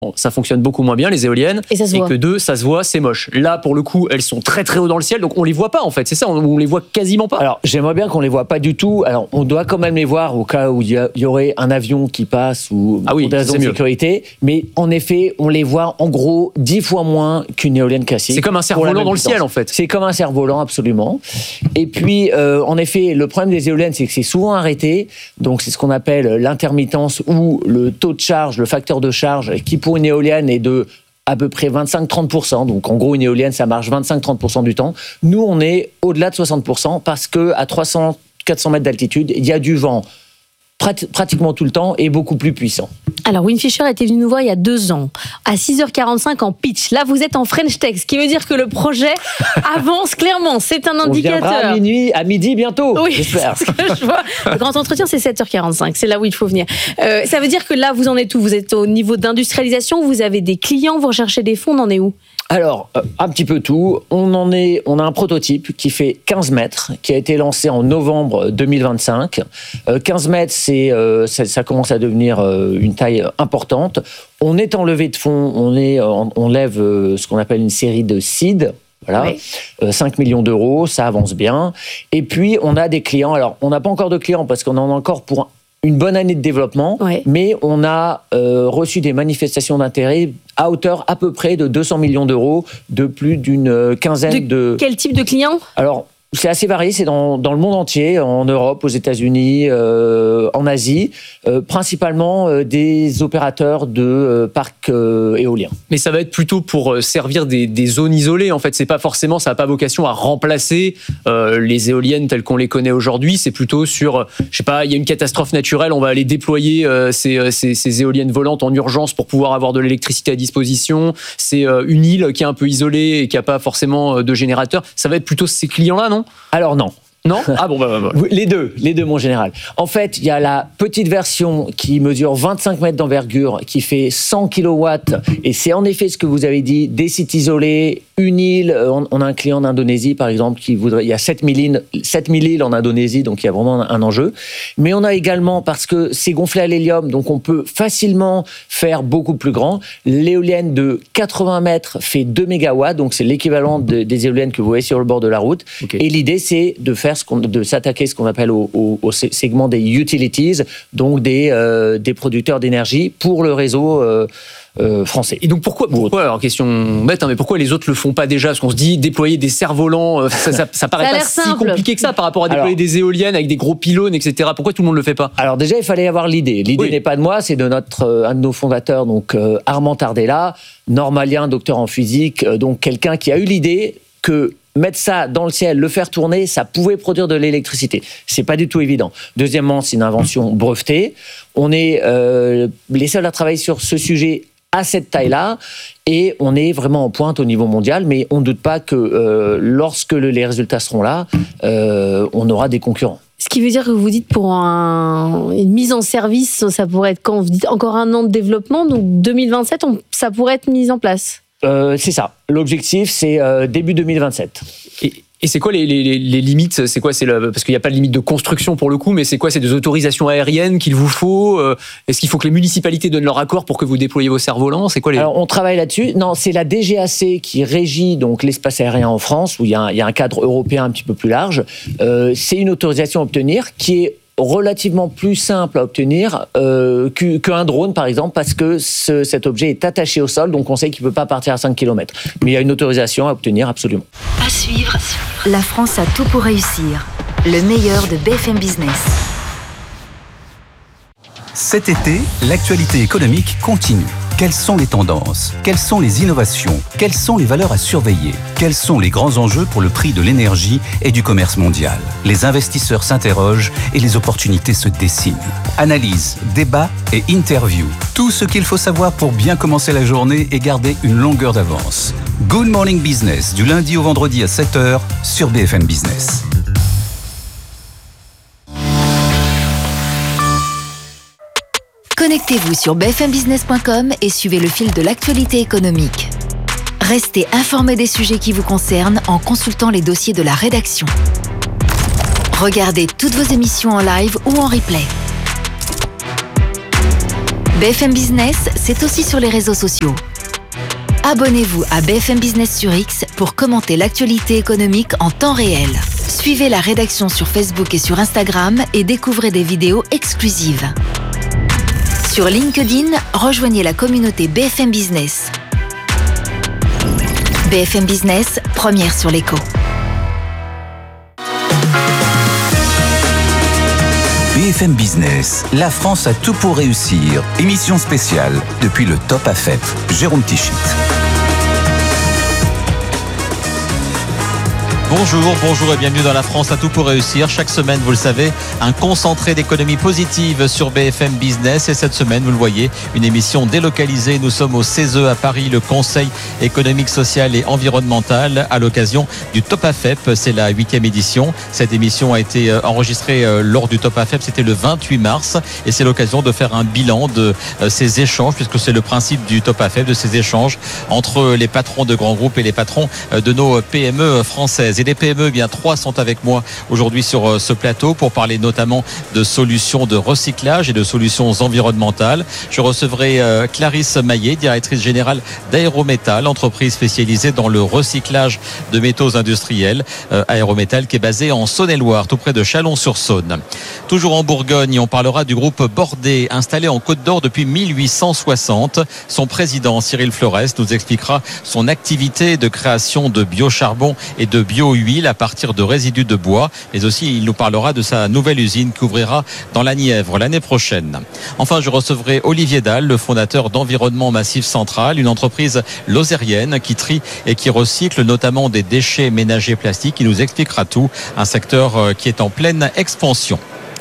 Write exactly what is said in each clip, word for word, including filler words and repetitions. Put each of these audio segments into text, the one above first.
bon, ça fonctionne beaucoup moins bien, les éoliennes. Et ça se et voit. que deux, ça se voit, c'est moche. Là, pour le coup, elles sont très très haut dans le ciel, donc on les voit pas en fait. C'est ça, on, on les voit quasiment pas. Alors, j'aimerais bien qu'on les voit pas du tout. Alors, on doit quand même les voir au cas où il y, y aurait un avion qui passe ou ah oui, pour des raisons c'est de mieux. sécurité. Mais en effet, on les voit en gros dix fois moins qu'une éolienne classique. C'est comme un cerf-volant dans le ciel en fait. C'est comme un cerf-volant, absolument. Et puis, euh, en effet, le problème des éoliennes, c'est que c'est souvent arrêté. Donc, c'est ce qu'on appelle l'intermittence ou le taux de charge, le facteur de charge, qui pour une éolienne est de à peu près vingt-cinq à trente pour cent. Donc, en gros, une éolienne, ça marche vingt-cinq à trente pour cent du temps. Nous, on est au-delà de soixante pour cent parce qu'à trois cents à quatre cents mètres d'altitude, il y a du vent prat- pratiquement tout le temps et beaucoup plus puissant. Alors, Win Fisher était venu nous voir il y a deux ans, à six heures quarante-cinq en pitch. Là, vous êtes en French Tech, ce qui veut dire que le projet avance clairement. C'est un indicateur. On viendra à minuit, à midi bientôt, oui, j'espère. C'est ce que je vois. Le grand entretien, c'est sept heures quarante-cinq. C'est là où il faut venir. Euh, ça veut dire que là, vous en êtes où? Vous êtes au niveau d'industrialisation, vous avez des clients, vous recherchez des fonds, on en est où? Alors, euh, un petit peu tout. On en est, on a un prototype qui fait quinze mètres, qui a été lancé en novembre deux mille vingt-cinq. Euh, quinze mètres, c'est, euh, ça, ça commence à devenir euh, une taille importante. On est en levée de fonds, on, est, on, on lève euh, ce qu'on appelle une série de seed. Voilà, oui. euh, cinq millions d'euros, ça avance bien. Et puis, on a des clients. Alors, on n'a pas encore de clients parce qu'on en a encore pour une bonne année de développement, ouais. mais on a euh, reçu des manifestations d'intérêt à hauteur à peu près de deux cents millions d'euros, de plus d'une quinzaine de... de... Quel type de clients? Alors, c'est assez varié, c'est dans, dans le monde entier, en Europe, aux États-Unis, euh, en Asie, euh, principalement euh, des opérateurs de euh, parcs euh, éoliens. Mais ça va être plutôt pour servir des, des zones isolées. En fait, c'est pas forcément, ça n'a pas vocation à remplacer euh, les éoliennes telles qu'on les connaît aujourd'hui. C'est plutôt sur, je sais pas, il y a une catastrophe naturelle, on va aller déployer euh, ces, ces, ces éoliennes volantes en urgence pour pouvoir avoir de l'électricité à disposition. C'est euh, une île qui est un peu isolée et qui n'a pas forcément de générateur. Ça va être plutôt ces clients-là, non ? Alors non. Non ? Ah bon, bah, bah, bah. Les deux, les deux, mon général. En fait, il y a la petite version qui mesure vingt-cinq mètres d'envergure, qui fait cent kilowatts, et c'est en effet ce que vous avez dit, des sites isolés, une île. On a un client en Indonésie, par exemple, qui voudrait. Il y a sept mille îles en Indonésie, donc il y a vraiment un enjeu. Mais on a également, parce que c'est gonflé à l'hélium, donc on peut facilement faire beaucoup plus grand. L'éolienne de quatre-vingts mètres fait deux mégawatts, donc c'est l'équivalent de, des éoliennes que vous voyez sur le bord de la route. Okay. Et l'idée, c'est de faire Ce qu'on, de s'attaquer à ce qu'on appelle au, au, au segment des utilities, donc des, euh, des producteurs d'énergie pour le réseau euh, euh, français. Et donc pourquoi, pourquoi alors question bête, hein, mais pourquoi les autres le font pas déjà? Parce qu'on se dit déployer des cerfs-volants, ça, ça, ça paraît ça pas si simple. compliqué que ça par rapport à déployer alors, des éoliennes avec des gros pylônes, et cetera. Pourquoi tout le monde le fait pas? Alors déjà, il fallait avoir l'idée. L'idée oui. n'est pas de moi, c'est de notre euh, un de nos fondateurs, donc euh, Armand Tardella, normalien, docteur en physique, euh, donc quelqu'un qui a eu l'idée que mettre ça dans le ciel, le faire tourner, ça pouvait produire de l'électricité. C'est pas du tout évident. Deuxièmement, c'est une invention brevetée. On est euh, les seuls à travailler sur ce sujet à cette taille-là, et on est vraiment en pointe au niveau mondial, mais on ne doute pas que euh, lorsque le, les résultats seront là, euh, on aura des concurrents. Ce qui veut dire que vous dites pour un, une mise en service, ça pourrait être quand? Vous dites encore un an de développement, donc deux mille vingt-sept, on, ça pourrait être mis en place. Euh, c'est ça. L'objectif, c'est euh, début deux mille vingt-sept. Et, et c'est quoi les, les, les limites? C'est quoi? C'est le, parce qu'il n'y a pas de limite de construction pour le coup, mais c'est quoi? C'est des autorisations aériennes qu'il vous faut? Est-ce qu'il faut que les municipalités donnent leur accord pour que vous déployiez vos cerfs-volants? C'est quoi les... Alors, on travaille là-dessus. Non, c'est la D G A C qui régit donc l'espace aérien en France, où il y a un, il y a un cadre européen un petit peu plus large. Euh, c'est une autorisation à obtenir qui est relativement plus simple à obtenir euh, qu'un drone, par exemple, parce que ce, cet objet est attaché au sol, donc on sait qu'il ne peut pas partir à cinq kilomètres. Mais il y a une autorisation à obtenir, absolument. À suivre, la France a tout pour réussir. Le meilleur de B F M Business. Cet été, l'actualité économique continue. Quelles sont les tendances? Quelles sont les innovations? Quelles sont les valeurs à surveiller? Quels sont les grands enjeux pour le prix de l'énergie et du commerce mondial? Les investisseurs s'interrogent et les opportunités se dessinent. Analyse, débat et interview. Tout ce qu'il faut savoir pour bien commencer la journée et garder une longueur d'avance. Good Morning Business, du lundi au vendredi à sept heures sur B F M Business. Connectez-vous sur b f m business point com et suivez le fil de l'actualité économique. Restez informés des sujets qui vous concernent en consultant les dossiers de la rédaction. Regardez toutes vos émissions en live ou en replay. B F M Business, c'est c'est aussi sur les réseaux sociaux. Abonnez-vous à B F M Business sur X pour commenter l'actualité économique en temps réel. Suivez la rédaction sur Facebook et sur Instagram et découvrez des vidéos exclusives. Sur LinkedIn, rejoignez la communauté B F M Business. B F M Business, première sur l'écho. B F M Business, la France a tout pour réussir. Émission spéciale depuis le Top A F E P. Jérôme Tichit. Bonjour, bonjour et bienvenue dans La France a tout pour réussir. Chaque semaine, vous le savez, un concentré d'économie positive sur B F M Business. Et cette semaine, vous le voyez, une émission délocalisée. Nous sommes au C E S E à Paris, le Conseil économique, social et environnemental, à l'occasion du Top A F E P. C'est la huitième édition. Cette émission a été enregistrée lors du Top A F E P. C'était le vingt-huit mars. Et c'est l'occasion de faire un bilan de ces échanges, puisque c'est le principe du Top A F E P, de ces échanges entre les patrons de grands groupes et les patrons de nos P M E françaises. Et des P M E, bien trois sont avec moi aujourd'hui sur ce plateau pour parler notamment de solutions de recyclage et de solutions environnementales. Je recevrai euh, Clarisse Maillet, directrice générale d'Aérométal, entreprise spécialisée dans le recyclage de métaux industriels. Euh, Aérométal qui est basée en Saône-et-Loire, tout près de Chalon-sur-Saône. Toujours en Bourgogne, on parlera du groupe Bordet, installé en Côte d'Or depuis mille huit cent soixante. Son président, Cyril Flores, nous expliquera son activité de création de biocharbon et de bio huile à partir de résidus de bois, mais aussi il nous parlera de sa nouvelle usine qui ouvrira dans la Nièvre l'année prochaine. Enfin, je recevrai Olivier Dalle, le fondateur d'Environnement Massif Central, une entreprise lozérienne qui trie et qui recycle notamment des déchets ménagers plastiques. Il nous expliquera tout, un secteur qui est en pleine expansion.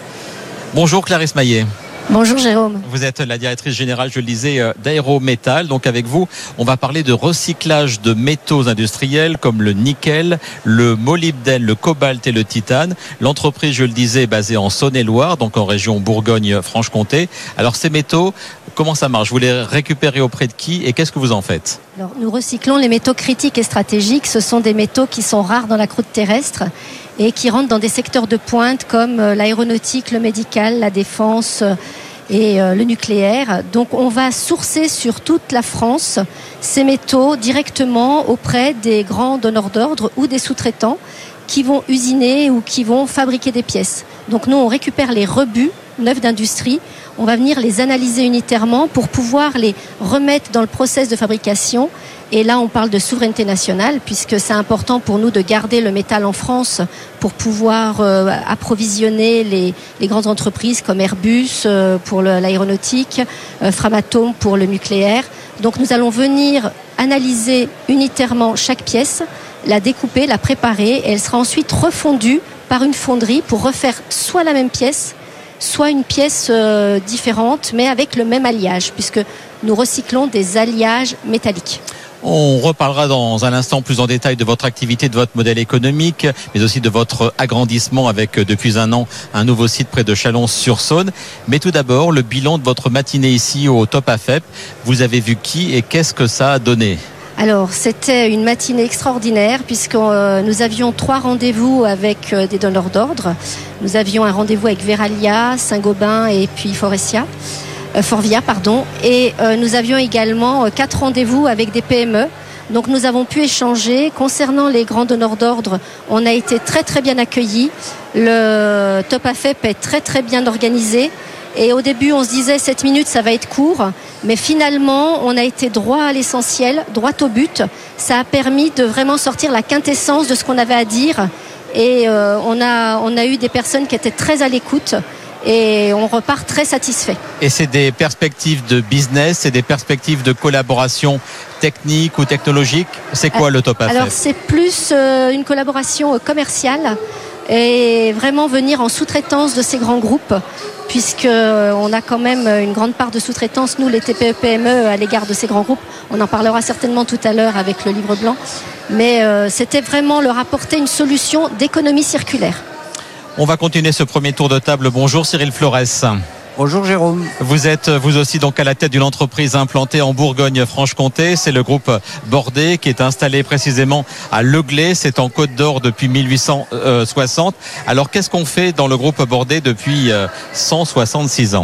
Bonjour Clarisse Maillet. Bonjour Jérôme. Vous êtes la directrice générale, je le disais, d'Aérométal. Donc avec vous, on va parler de recyclage de métaux industriels comme le nickel, le molybdène, le cobalt et le titane. L'entreprise, je le disais, est basée en Saône-et-Loire, donc en région Bourgogne-Franche-Comté. Alors ces métaux, comment ça marche? Vous les récupérez auprès de qui et qu'est-ce que vous en faites? Alors, nous recyclons les métaux critiques et stratégiques. Ce sont des métaux qui sont rares dans la croûte terrestre et qui rentrent dans des secteurs de pointe comme l'aéronautique, le médical, la défense et le nucléaire. Donc on va sourcer sur toute la France ces métaux directement auprès des grands donneurs d'ordre ou des sous-traitants qui vont usiner ou qui vont fabriquer des pièces. Donc nous on récupère les rebuts neufs d'industrie, on va venir les analyser unitairement pour pouvoir les remettre dans le process de fabrication. Et là, on parle de souveraineté nationale, puisque c'est important pour nous de garder le métal en France pour pouvoir euh, approvisionner les, les grandes entreprises comme Airbus euh, pour le, l'aéronautique, euh, Framatome pour le nucléaire. Donc nous allons venir analyser unitairement chaque pièce, la découper, la préparer, et elle sera ensuite refondue par une fonderie pour refaire soit la même pièce, soit une pièce euh, différente, mais avec le même alliage, puisque nous recyclons des alliages métalliques. On reparlera dans un instant plus en détail de votre activité, de votre modèle économique, mais aussi de votre agrandissement avec depuis un an un nouveau site près de Chalon-sur-Saône. Mais tout d'abord, le bilan de votre matinée ici au Top A F E P. Vous avez vu qui et qu'est-ce que ça a donné ? Alors, c'était une matinée extraordinaire puisque euh, nous avions trois rendez-vous avec euh, des donneurs d'ordre. Nous avions un rendez-vous avec Veralia, Saint-Gobain et puis Forestia. Euh, Forvia, pardon, et euh, nous avions également euh, quatre rendez-vous avec des P M E. Donc nous avons pu échanger. Concernant les grands donneurs d'ordre, on a été très très bien accueillis. Le Top A F E P est très très bien organisé. Et au début, on se disait sept minutes, ça va être court. Mais finalement, on a été droit à l'essentiel, droit au but. Ça a permis de vraiment sortir la quintessence de ce qu'on avait à dire. Et euh, on a, on a eu des personnes qui étaient très à l'écoute. Et on repart très satisfait. Et c'est des perspectives de business, c'est des perspectives de collaboration technique ou technologique. C'est quoi le Top A F E P ? Alors c'est plus euh, une collaboration commerciale et vraiment venir en sous-traitance de ces grands groupes, puisqu'on a quand même une grande part de sous-traitance, nous les T P E P M E, à l'égard de ces grands groupes. On en parlera certainement tout à l'heure avec le livre blanc. Mais euh, c'était vraiment leur apporter une solution d'économie circulaire. On va continuer ce premier tour de table. Bonjour Cyril Flores. Bonjour Jérôme. Vous êtes vous aussi donc à la tête d'une entreprise implantée en Bourgogne-Franche-Comté. C'est le groupe Bordet qui est installé précisément à Leglay. C'est en Côte d'Or depuis mille huit cent soixante. Alors qu'est-ce qu'on fait dans le groupe Bordet depuis cent soixante-six ans ?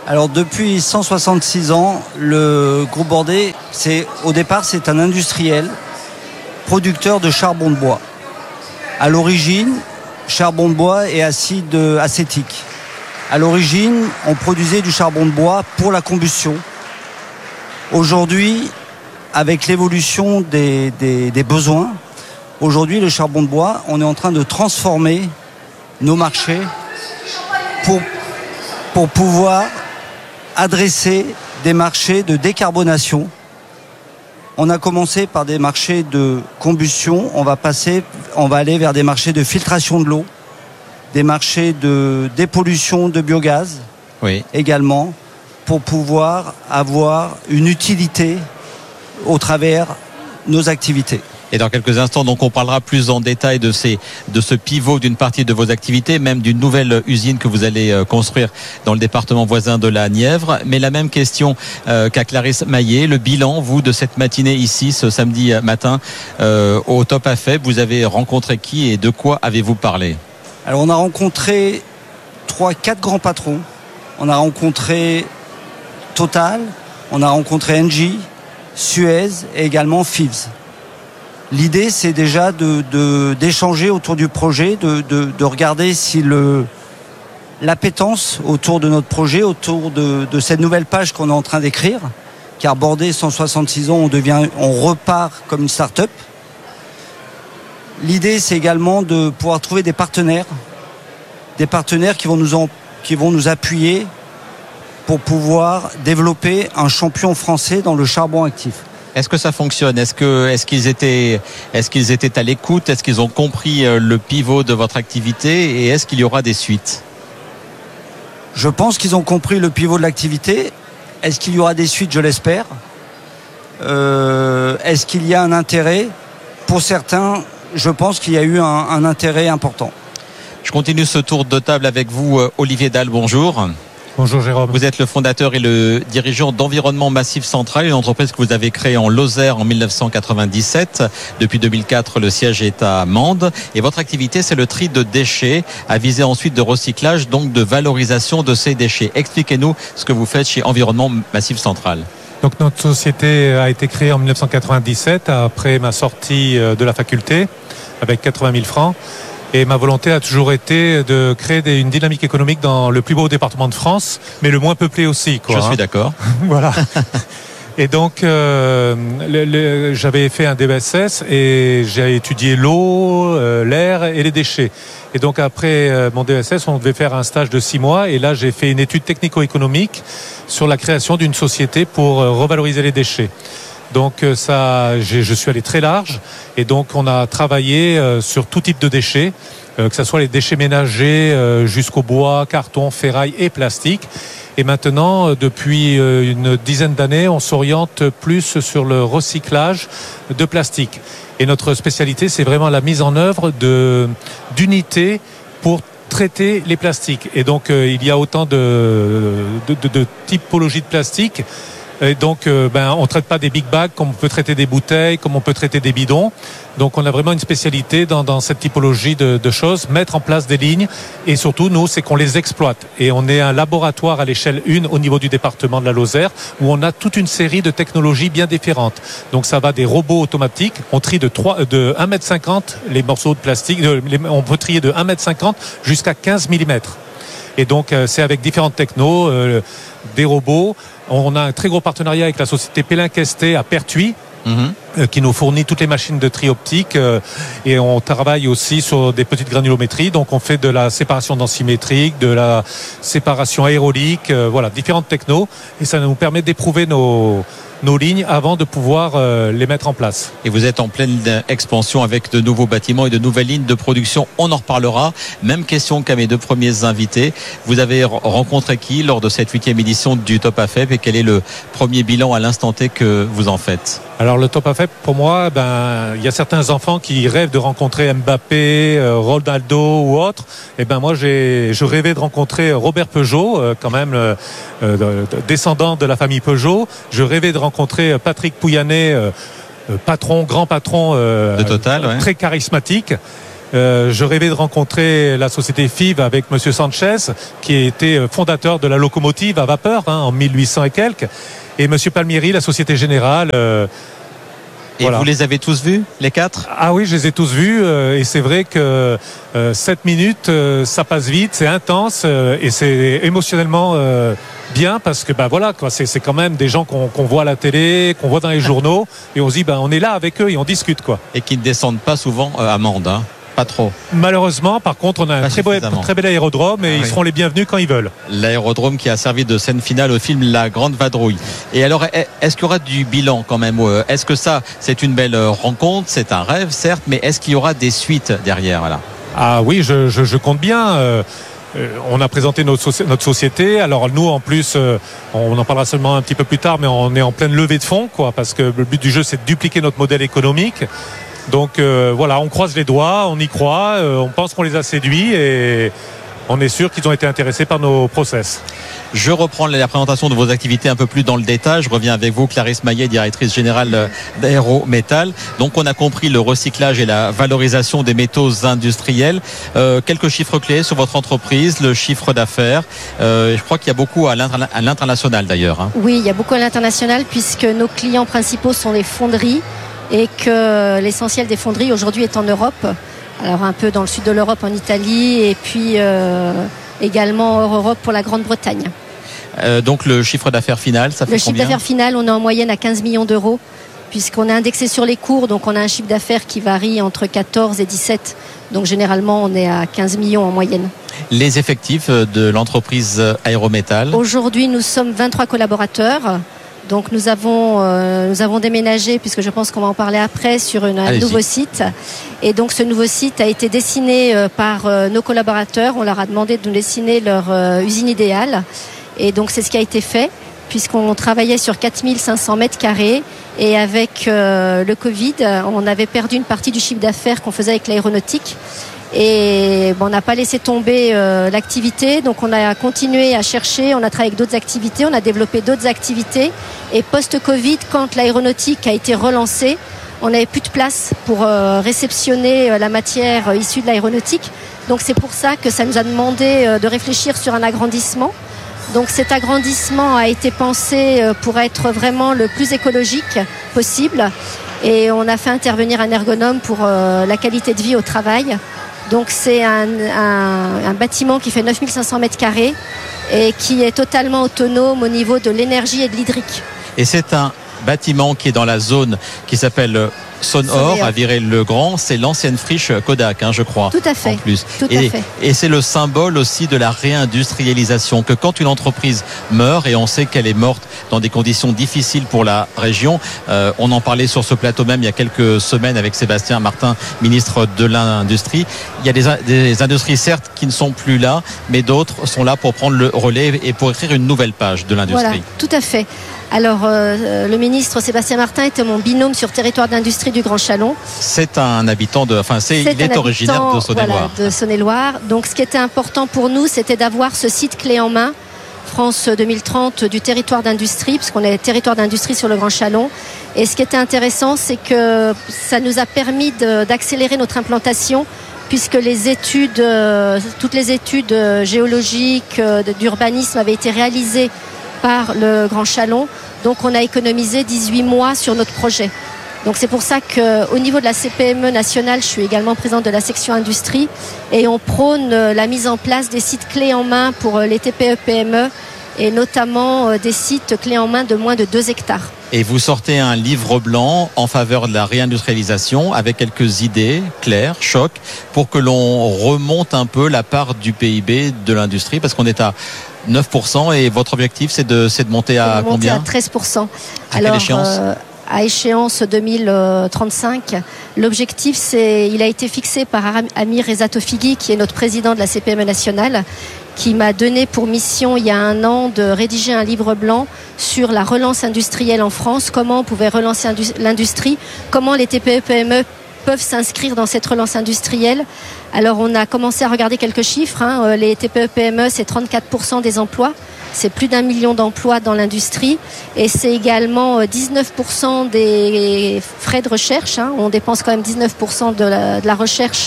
Alors depuis cent soixante-six ans, le groupe Bordet, c'est, au départ, c'est un industriel producteur de charbon de bois. À l'origine, charbon de bois et acide acétique. À l'origine, on produisait du charbon de bois pour la combustion. Aujourd'hui, avec l'évolution des, des, des besoins, aujourd'hui, le charbon de bois, on est en train de transformer nos marchés pour, pour pouvoir adresser des marchés de décarbonation. On a commencé par des marchés de combustion, on va passer, on va aller vers des marchés de filtration de l'eau, des marchés de dépollution de biogaz, oui, également, pour pouvoir avoir une utilité au travers nos activités. Et dans quelques instants, donc, on parlera plus en détail de, ces, de ce pivot d'une partie de vos activités, même d'une nouvelle usine que vous allez construire dans le département voisin de la Nièvre. Mais la même question euh, qu'à Clarisse Maillet, le bilan, vous, de cette matinée ici, ce samedi matin, euh, au Top A F E B, vous avez rencontré qui et de quoi avez-vous parlé ? Alors, on a rencontré trois, quatre grands patrons. On a rencontré Total, on a rencontré Engie, Suez et également Fives. L'idée, c'est déjà de, de, d'échanger autour du projet, de, de, de regarder si le, l'appétence autour de notre projet, autour de, de cette nouvelle page qu'on est en train d'écrire, car Bordet, cent soixante-six ans, on, devient, on repart comme une start-up. L'idée, c'est également de pouvoir trouver des partenaires, des partenaires qui vont nous, en, qui vont nous appuyer pour pouvoir développer un champion français dans le charbon actif. Est-ce que ça fonctionne ? Est-ce que, est-ce qu'ils étaient, est-ce qu'ils étaient à l'écoute ? Est-ce qu'ils ont compris le pivot de votre activité ? Et est-ce qu'il y aura des suites ? Je pense qu'ils ont compris le pivot de l'activité. Est-ce qu'il y aura des suites ? Je l'espère. Euh, est-ce qu'il y a un intérêt ? Pour certains, je pense qu'il y a eu un, un intérêt important. Je continue ce tour de table avec vous, Olivier Dalle. Bonjour. Bonjour Jérôme. Vous êtes le fondateur et le dirigeant d'Environnement Massif Central, une entreprise que vous avez créée en Lozère en dix-neuf cent quatre-vingt-dix-sept. Depuis deux mille quatre, le siège est à Mende. Et votre activité, c'est le tri de déchets, à viser ensuite de recyclage, donc de valorisation de ces déchets. Expliquez-nous ce que vous faites chez Environnement Massif Central. Donc notre société a été créée en dix-neuf cent quatre-vingt-dix-sept, après ma sortie de la faculté, avec quatre-vingt mille francs. Et ma volonté a toujours été de créer des, une dynamique économique dans le plus beau département de France, mais le moins peuplé aussi, quoi. Je suis hein. d'accord. Voilà. Et donc, euh, le, le, j'avais fait un D B S S et j'ai étudié l'eau, euh, l'air et les déchets. Et donc, après euh, mon D B S S, on devait faire un stage de six mois. Et là, j'ai fait une étude technico-économique sur la création d'une société pour euh, revaloriser les déchets. Donc ça, j'ai, je suis allé très large et donc on a travaillé euh, sur tout type de déchets, euh, que ce soit les déchets ménagers euh, jusqu'au bois, carton, ferraille et plastique. Et maintenant, euh, depuis euh, une dizaine d'années, on s'oriente plus sur le recyclage de plastique. Et notre spécialité, c'est vraiment la mise en œuvre de, d'unités pour traiter les plastiques. Et donc euh, il y a autant de, de, de, de typologies de plastique. Et donc, euh, ben, on ne traite pas des big bags comme on peut traiter des bouteilles, comme on peut traiter des bidons. Donc, on a vraiment une spécialité dans, dans cette typologie de, de choses, mettre en place des lignes. Et surtout, nous, c'est qu'on les exploite. Et on est un laboratoire à l'échelle un au niveau du département de la Lozère, où on a toute une série de technologies bien différentes. Donc, ça va des robots automatiques. On trie de, trois, de un mètre cinquante les morceaux de plastique. De, les, on peut trier de un mètre cinquante jusqu'à quinze millimètres. Et donc, euh, c'est avec différentes technos, euh, des robots. On a un très gros partenariat avec la société Pellin-Questet à Pertuis, mmh. euh, qui nous fournit toutes les machines de tri optique. Euh, et on travaille aussi sur des petites granulométries. Donc, on fait de la séparation densimétrique, de la séparation aérolique, euh, voilà, différentes technos. Et ça nous permet d'éprouver nos... nos lignes avant de pouvoir euh, les mettre en place. Et vous êtes en pleine expansion avec de nouveaux bâtiments et de nouvelles lignes de production. On en reparlera. Même question qu'à mes deux premiers invités. Vous avez rencontré qui lors de cette huitième édition du Top A F E B et quel est le premier bilan à l'instant T que vous en faites ? Alors le Top A F E B, pour moi, ben, il y a certains enfants qui rêvent de rencontrer Mbappé, euh, Ronaldo ou autre. Et ben moi, j'ai, je rêvais de rencontrer Robert Peugeot, euh, quand même euh, euh, descendant de la famille Peugeot. Je rêvais de rencontrer Patrick Pouyanné, euh, patron, grand patron, euh, de Total, ouais. Très charismatique. Euh, je rêvais de rencontrer la société F I V avec Monsieur Sanchez, qui était fondateur de la locomotive à vapeur hein, en mille huit cents et quelques, et Monsieur Palmieri, la Société Générale. Euh, Et voilà. vous les avez tous vus, les quatre ? Ah oui, je les ai tous vus euh, et c'est vrai que euh, sept minutes, euh, ça passe vite, c'est intense euh, et c'est émotionnellement euh, bien parce que bah voilà quoi, c'est, c'est quand même des gens qu'on, qu'on voit à la télé, qu'on voit dans les journaux et on se dit bah on est là avec eux et on discute quoi. Et qui ne descendent pas souvent euh, à Mende, hein. Pas trop. Malheureusement, par contre, on a Pas un très, beau, très bel aérodrome et ah, ils oui. seront les bienvenus quand ils veulent. L'aérodrome qui a servi de scène finale au film La Grande Vadrouille. Et alors, est-ce qu'il y aura du bilan quand même ? Est-ce que ça, c'est une belle rencontre ? C'est un rêve, certes, mais est-ce qu'il y aura des suites derrière là ? Ah oui, je, je, je compte bien. Euh, on a présenté notre, soci- notre société. Alors nous, en plus, euh, on en parlera seulement un petit peu plus tard, mais on est en pleine levée de fonds, quoi, parce que le but du jeu, c'est de dupliquer notre modèle économique. Donc euh, voilà, on croise les doigts, on y croit, euh, on pense qu'on les a séduits et on est sûr qu'ils ont été intéressés par nos process. Je reprends la présentation de vos activités un peu plus dans le détail. Je reviens avec vous, Clarisse Maillet, directrice générale d'Aérométal. Donc on a compris le recyclage et la valorisation des métaux industriels. Euh, quelques chiffres clés sur votre entreprise, le chiffre d'affaires. Euh, je crois qu'il y a beaucoup à, l'interna- à l'international d'ailleurs. Hein. Oui, il y a beaucoup à l'international puisque nos clients principaux sont les fonderies et que l'essentiel des fonderies aujourd'hui est en Europe. Alors un peu dans le sud de l'Europe, en Italie et puis euh, également hors Europe pour la Grande-Bretagne. Euh, donc le chiffre d'affaires final, ça fait Le chiffre combien ? d'affaires final, on est en moyenne à quinze millions d'euros puisqu'on est indexé sur les cours, donc on a un chiffre d'affaires qui varie entre quatorze et dix-sept. Donc généralement, on est à quinze millions en moyenne. Les effectifs de l'entreprise Aérométal ? Aujourd'hui, nous sommes vingt-trois collaborateurs. Donc nous avons, euh, nous avons déménagé, puisque je pense qu'on va en parler après, sur une, un Allez-y. nouveau site. Et donc ce nouveau site a été dessiné euh, par euh, nos collaborateurs. On leur a demandé de nous dessiner leur euh, usine idéale. Et donc c'est ce qui a été fait, puisqu'on travaillait sur quatre mille cinq cents mètres carrés. Et avec euh, le Covid, on avait perdu une partie du chiffre d'affaires qu'on faisait avec l'aéronautique. Et bon, on n'a pas laissé tomber euh, l'activité, donc on a continué à chercher, on a travaillé avec d'autres activités, on a développé d'autres activités. Et post-Covid, quand l'aéronautique a été relancée, on n'avait plus de place pour euh, réceptionner euh, la matière euh, issue de l'aéronautique. Donc c'est pour ça que ça nous a demandé euh, de réfléchir sur un agrandissement. Donc cet agrandissement a été pensé euh, pour être vraiment le plus écologique possible. Et on a fait intervenir un ergonome pour euh, la qualité de vie au travail. Donc c'est un, un, un bâtiment qui fait neuf mille cinq cents mètres carrés et qui est totalement autonome au niveau de l'énergie et de l'hydrique. Et c'est un bâtiment qui est dans la zone qui s'appelle Sonor, à Viré-le-Grand. C'est l'ancienne friche Kodak, hein, je crois. Tout à fait. En plus. Tout et, à fait. et c'est le symbole aussi de la réindustrialisation. Que quand une entreprise meurt, et on sait qu'elle est morte dans des conditions difficiles pour la région, euh, on en parlait sur ce plateau même il y a quelques semaines avec Sébastien Martin, ministre de l'Industrie. Il y a des, des industries certes qui ne sont plus là, mais d'autres sont là pour prendre le relais et pour écrire une nouvelle page de l'industrie. Voilà, tout à fait. Alors, euh, le ministre Sébastien Martin était mon binôme sur territoire d'industrie du Grand Chalon. C'est un habitant de, enfin, c'est, c'est il est originaire de Saône-et-Loire. Voilà, de Saône-et-Loire. Donc, ce qui était important pour nous, c'était d'avoir ce site clé en main, France deux mille trente, du territoire d'industrie, puisqu'on est territoire d'industrie sur le Grand Chalon. Et ce qui était intéressant, c'est que ça nous a permis de, d'accélérer notre implantation, puisque les études, euh, toutes les études euh, géologiques, euh, d'urbanisme avaient été réalisées par le Grand Chalon. Donc on a économisé dix-huit mois sur notre projet. Donc c'est pour ça qu'au niveau de la C P M E nationale, je suis également présidente de la section industrie et on prône la mise en place des sites clés en main pour les T P E P M E et notamment des sites clés en main de moins de deux hectares. Et vous sortez un livre blanc en faveur de la réindustrialisation avec quelques idées claires, choc, pour que l'on remonte un peu la part du P I B de l'industrie, parce qu'on est à neuf pour cent et votre objectif c'est de, c'est de monter à de combien ? monter à treize pour cent. À quelle échéance ? euh, à échéance deux mille trente-cinq. L'objectif, c'est, il a été fixé par Amir Reza Tofighi, qui est notre président de la C P M E nationale, qui m'a donné pour mission il y a un an de rédiger un livre blanc sur la relance industrielle en France, comment on pouvait relancer l'industrie, comment les T P E P M E peuvent s'inscrire dans cette relance industrielle. Alors on a commencé à regarder quelques chiffres, hein. Les T P E P M E, c'est trente-quatre pour cent des emplois, c'est plus d'un million d'emplois dans l'industrie et c'est également dix-neuf pour cent des frais de recherche, hein. On dépense quand même dix-neuf pour cent de la, de la recherche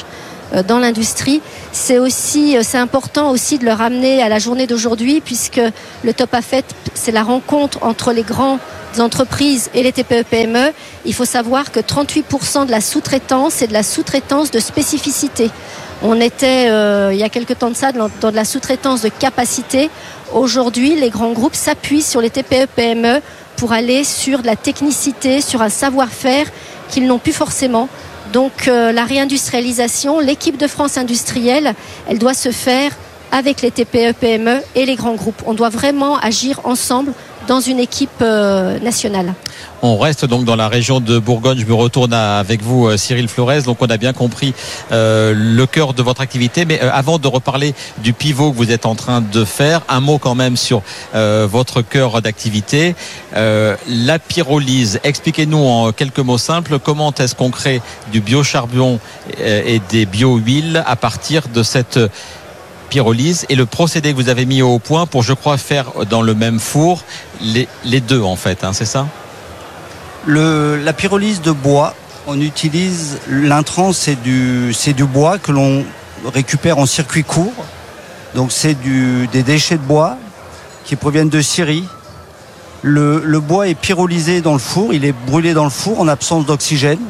euh, dans l'industrie. C'est aussi, euh, c'est important aussi de le ramener à la journée d'aujourd'hui, puisque le Top A F E T, c'est la rencontre entre les grandes entreprises et les T P E P M E. Il faut savoir que trente-huit pour cent de la sous-traitance, c'est de la sous-traitance de spécificité. On était, euh, il y a quelque temps de ça, dans de la sous-traitance de capacité. Aujourd'hui, les grands groupes s'appuient sur les T P E P M E pour aller sur de la technicité, sur un savoir-faire qu'ils n'ont plus forcément. Donc euh, la réindustrialisation, l'équipe de France industrielle, elle doit se faire avec les T P E P M E et les grands groupes. On doit vraiment agir ensemble dans une équipe euh, nationale. On reste donc dans la région de Bourgogne. Je me retourne à, avec vous, Cyril Flores. Donc on a bien compris euh, le cœur de votre activité. Mais euh, avant de reparler du pivot que vous êtes en train de faire, un mot quand même sur euh, votre cœur d'activité. Euh, la pyrolyse. Expliquez-nous en quelques mots simples comment est-ce qu'on crée du biocharbon et des bio-huiles à partir de cette pyrolyse et le procédé que vous avez mis au point pour, je crois, faire dans le même four les, les deux en fait, hein, c'est ça ? Le, la pyrolyse de bois, on utilise l'intrant, c'est du, c'est du bois que l'on récupère en circuit court. Donc c'est du, des déchets de bois qui proviennent de scierie. Le, le bois est pyrolysé dans le four, il est brûlé dans le four en absence d'oxygène.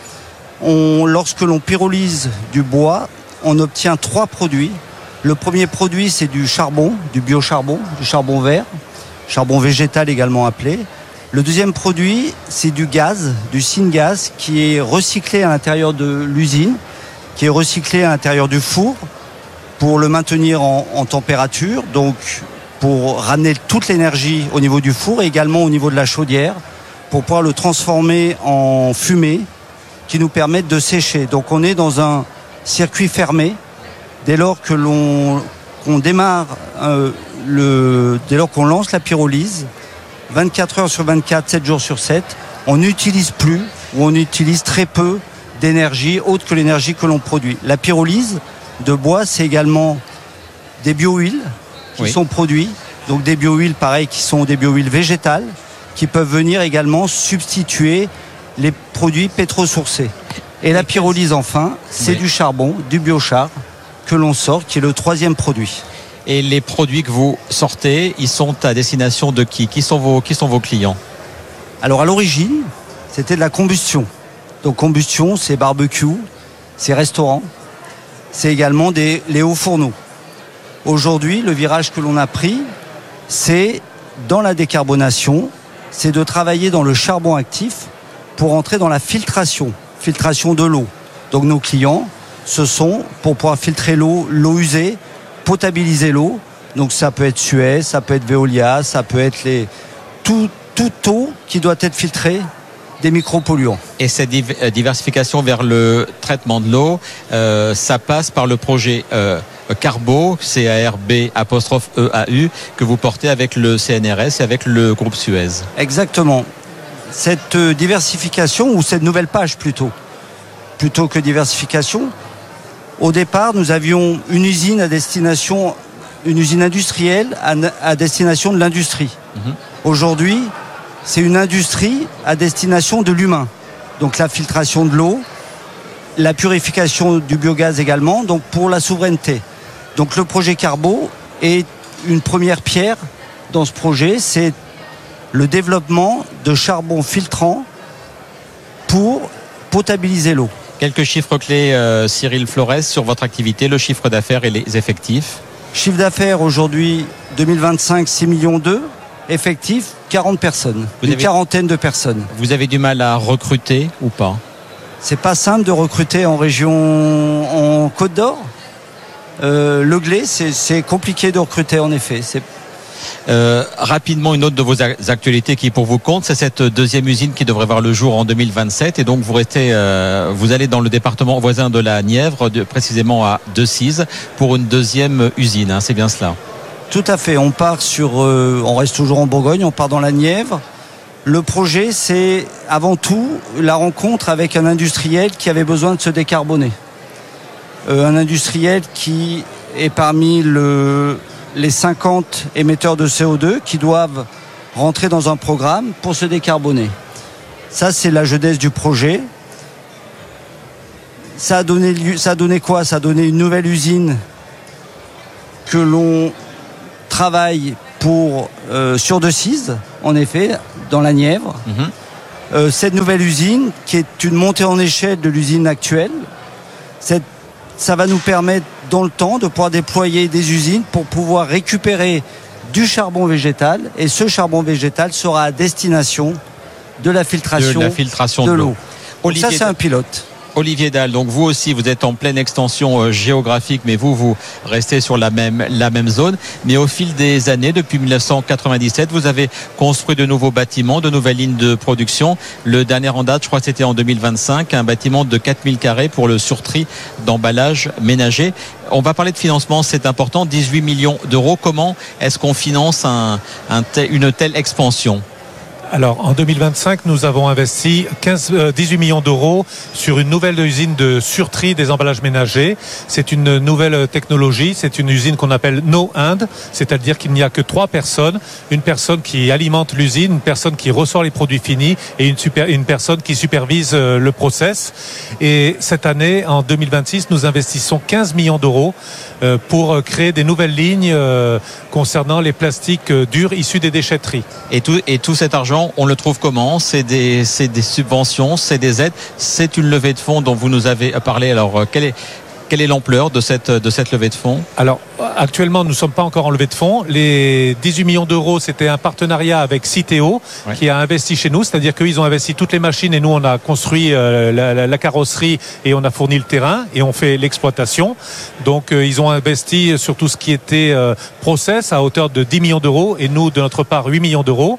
On, lorsque l'on pyrolyse du bois, on obtient trois produits. Le premier produit, c'est du charbon, du biocharbon, du charbon vert, charbon végétal également appelé. Le deuxième produit, c'est du gaz, du syngas, qui est recyclé à l'intérieur de l'usine, qui est recyclé à l'intérieur du four pour le maintenir en, en température, donc pour ramener toute l'énergie au niveau du four et également au niveau de la chaudière, pour pouvoir le transformer en fumée qui nous permette de sécher. Donc on est dans un circuit fermé. Dès lors que l'on qu'on démarre, euh, le, dès lors qu'on lance la pyrolyse, vingt-quatre heures sur vingt-quatre, sept jours sur sept, on n'utilise plus ou on utilise très peu d'énergie autre que l'énergie que l'on produit. La pyrolyse de bois, c'est également des bio-huiles qui oui. sont produits, donc des bio-huiles pareil qui sont des bio-huiles végétales qui peuvent venir également substituer les produits pétrosourcés. Et la pyrolyse enfin, c'est oui. du charbon, du biochar que l'on sort, qui est le troisième produit. Et les produits que vous sortez, ils sont à destination de qui ? Qui sont vos, qui sont vos clients ? Alors à l'origine, c'était de la combustion. Donc combustion, c'est barbecue, c'est restaurant, c'est également des, les hauts fourneaux. Aujourd'hui, le virage que l'on a pris, c'est dans la décarbonation, c'est de travailler dans le charbon actif pour entrer dans la filtration, filtration de l'eau. Donc nos clients, ce sont pour pouvoir filtrer l'eau, l'eau usée, potabiliser l'eau. Donc ça peut être Suez, ça peut être Veolia, ça peut être les tout, toute eau qui doit être filtrée des micropolluants. Et cette diversification vers le traitement de l'eau, euh, ça passe par le projet euh, Carbo, C A R B apostrophe E A U, que vous portez avec le C N R S et avec le groupe Suez. Exactement. Cette diversification, ou cette nouvelle page plutôt, plutôt que diversification, au départ, nous avions une usine à destination, une usine industrielle à, à destination de l'industrie. Mmh. Aujourd'hui, c'est une industrie à destination de l'humain. Donc la filtration de l'eau, la purification du biogaz également, donc pour la souveraineté. Donc le projet Carbo est une première pierre dans ce projet, c'est le développement de charbon filtrant pour potabiliser l'eau. Quelques chiffres clés, euh, Cyril Flores, sur votre activité, le chiffre d'affaires et les effectifs. Chiffre d'affaires aujourd'hui, deux mille vingt-cinq, six virgule deux millions. Effectif, quarante personnes. Vous une avez, quarantaine de personnes. Vous avez du mal à recruter ou pas ? C'est pas simple de recruter en région, en Côte d'Or. Euh, le Glé, c'est, c'est compliqué de recruter en effet. C'est... Euh, rapidement, une autre de vos actualités qui pour vous compte, c'est cette deuxième usine qui devrait voir le jour en deux mille vingt-sept, et donc vous restez, euh, vous allez dans le département voisin de la Nièvre, de, précisément à Decize, pour une deuxième usine. Hein, c'est bien cela ? Tout à fait. On part sur, euh, on reste toujours en Bourgogne, on part dans la Nièvre. Le projet, c'est avant tout la rencontre avec un industriel qui avait besoin de se décarboner. Euh, un industriel qui est parmi le les cinquante émetteurs de C O deux qui doivent rentrer dans un programme pour se décarboner. Ça, c'est la jeunesse du projet. ça a donné, ça a donné quoi? Ça a donné une nouvelle usine que l'on travaille pour euh, sur Decize, en effet, dans la Nièvre. Mmh. Euh, cette nouvelle usine, qui est une montée en échelle de l'usine actuelle, cette, ça va nous permettre dans le temps de pouvoir déployer des usines pour pouvoir récupérer du charbon végétal, et ce charbon végétal sera à destination de la filtration de, la filtration de, de l'eau. l'eau. Donc ça, c'est un pilote. Olivier Dalle, donc vous aussi, vous êtes en pleine extension euh, géographique, mais vous, vous restez sur la même, la même zone. Mais au fil des années, depuis mille neuf cent quatre-vingt-dix-sept, vous avez construit de nouveaux bâtiments, de nouvelles lignes de production. Le dernier en date, je crois que c'était en deux mille vingt-cinq, un bâtiment de quatre mille carrés pour le surtri d'emballage ménager. On va parler de financement, c'est important, dix-huit millions d'euros. Comment est-ce qu'on finance un, un tel, une telle expansion ? Alors, en deux mille vingt-cinq, nous avons investi quinze, euh, dix-huit millions d'euros sur une nouvelle usine de surtri des emballages ménagers. C'est une nouvelle technologie. C'est une usine qu'on appelle No Hand, c'est-à-dire qu'il n'y a que trois personnes. Une personne qui alimente l'usine, une personne qui ressort les produits finis et une, super, une personne qui supervise euh, le process. Et cette année, en deux mille vingt-six, nous investissons quinze millions d'euros euh, pour créer des nouvelles lignes euh, concernant les plastiques euh, durs issus des déchetteries. Et tout, et tout cet argent, on le trouve comment? C'est des, c'est des subventions, c'est des aides, c'est une levée de fonds dont vous nous avez parlé. Alors, quelle est, quelle est l'ampleur de cette, de cette levée de fonds? Alors, actuellement, nous ne sommes pas encore en levée de fonds. Les dix-huit millions d'euros, c'était un partenariat avec Citeo, ouais, qui a investi chez nous. C'est-à-dire qu'ils ont investi toutes les machines et nous, on a construit euh, la, la, la carrosserie et on a fourni le terrain et on fait l'exploitation. Donc, euh, ils ont investi sur tout ce qui était euh, process à hauteur de dix millions d'euros et nous, de notre part, huit millions d'euros.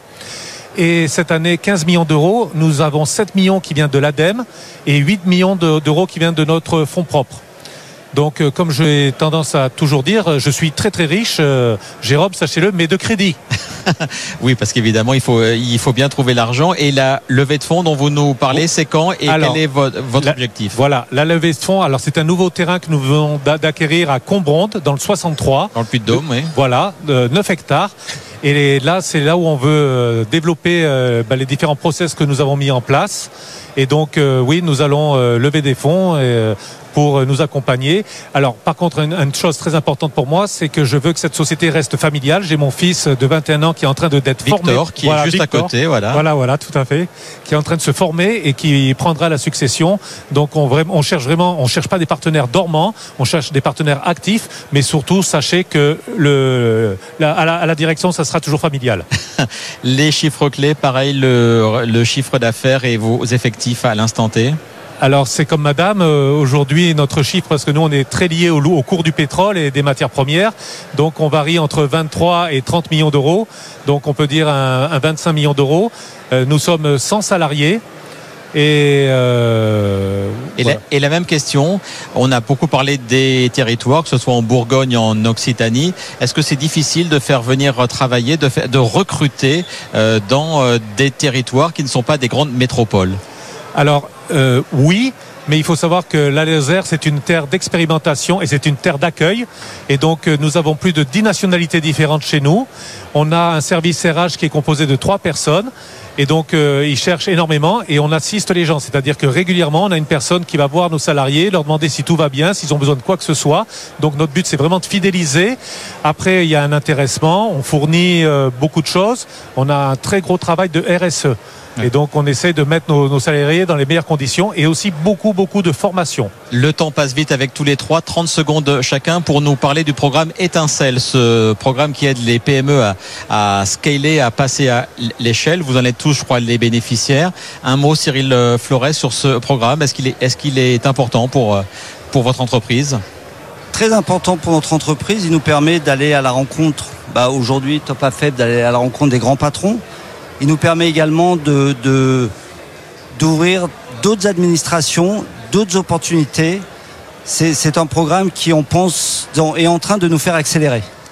Et cette année, quinze millions d'euros. Nous avons sept millions qui viennent de l'ADEME et huit millions d'euros qui viennent de notre fonds propre. Donc, euh, comme j'ai tendance à toujours dire, je suis très très riche, euh, Jérôme, sachez-le, mais de crédit. Oui, parce qu'évidemment, il faut, il faut bien trouver l'argent. Et la levée de fonds dont vous nous parlez, c'est quand et alors, quel est votre, votre la, objectif? Voilà, la levée de fonds, alors c'est un nouveau terrain que nous venons d'acquérir à Combronde, dans le soixante-trois. Dans le Puy-de-Dôme, oui. Voilà, de neuf hectares. Et là, c'est là où on veut développer euh, bah, les différents process que nous avons mis en place. Et donc, euh, oui, nous allons euh, lever des fonds et, euh, pour nous accompagner. Alors, par contre, une, une chose très importante pour moi, c'est que je veux que cette société reste familiale. J'ai mon fils de vingt et un ans qui est en train de d'être Victor, formé. qui voilà, est juste Victor. à côté, voilà. Voilà, voilà, tout à fait. Qui est en train de se former et qui prendra la succession. Donc, on, on cherche vraiment, on cherche pas des partenaires dormants, on cherche des partenaires actifs, mais surtout, sachez que le, la, à, la, à la direction, ça sera toujours familial. Les chiffres clés, pareil, le, le chiffre d'affaires et vos effectifs à l'instant T. Alors c'est comme madame, euh, aujourd'hui notre chiffre, parce que nous on est très liés au, au cours du pétrole et des matières premières, donc on varie entre vingt-trois et trente millions d'euros, donc on peut dire un, un vingt-cinq millions d'euros. Euh, nous sommes cent salariés. Et, euh, et, voilà. la, et la même question, on a beaucoup parlé des territoires, que ce soit en Bourgogne, en Occitanie. Est-ce que c'est difficile de faire venir travailler, de, faire, de recruter euh, dans euh, des territoires qui ne sont pas des grandes métropoles? Alors euh, oui, mais il faut savoir que la Lozère, c'est une terre d'expérimentation et c'est une terre d'accueil. Et donc, nous avons plus de dix nationalités différentes chez nous. On a un service R H qui est composé de trois personnes. Et donc, euh, ils cherchent énormément et on assiste les gens. C'est-à-dire que régulièrement, on a une personne qui va voir nos salariés, leur demander si tout va bien, s'ils ont besoin de quoi que ce soit. Donc, notre but, c'est vraiment de fidéliser. Après, il y a un intéressement. On fournit euh, beaucoup de choses. On a un très gros travail de R S E. Et donc, on essaie de mettre nos, nos salariés dans les meilleures conditions et aussi beaucoup, beaucoup de formation. Le temps passe vite avec tous les trois. trente secondes chacun pour nous parler du programme Étincelle, ce programme qui aide les P M E à, à scaler, à passer à l'échelle. Vous en êtes tous, je crois, les bénéficiaires. Un mot, Cyril Flores, sur ce programme. Est-ce qu'il est, est-ce qu'il est important pour, pour votre entreprise? Très important pour notre entreprise. Il nous permet d'aller à la rencontre, bah, aujourd'hui, Top A F E B, d'aller à la rencontre des grands patrons. Il nous permet également de, de, d'ouvrir d'autres administrations, d'autres opportunités. C'est, c'est un programme qui, on pense, est en train de nous faire accélérer.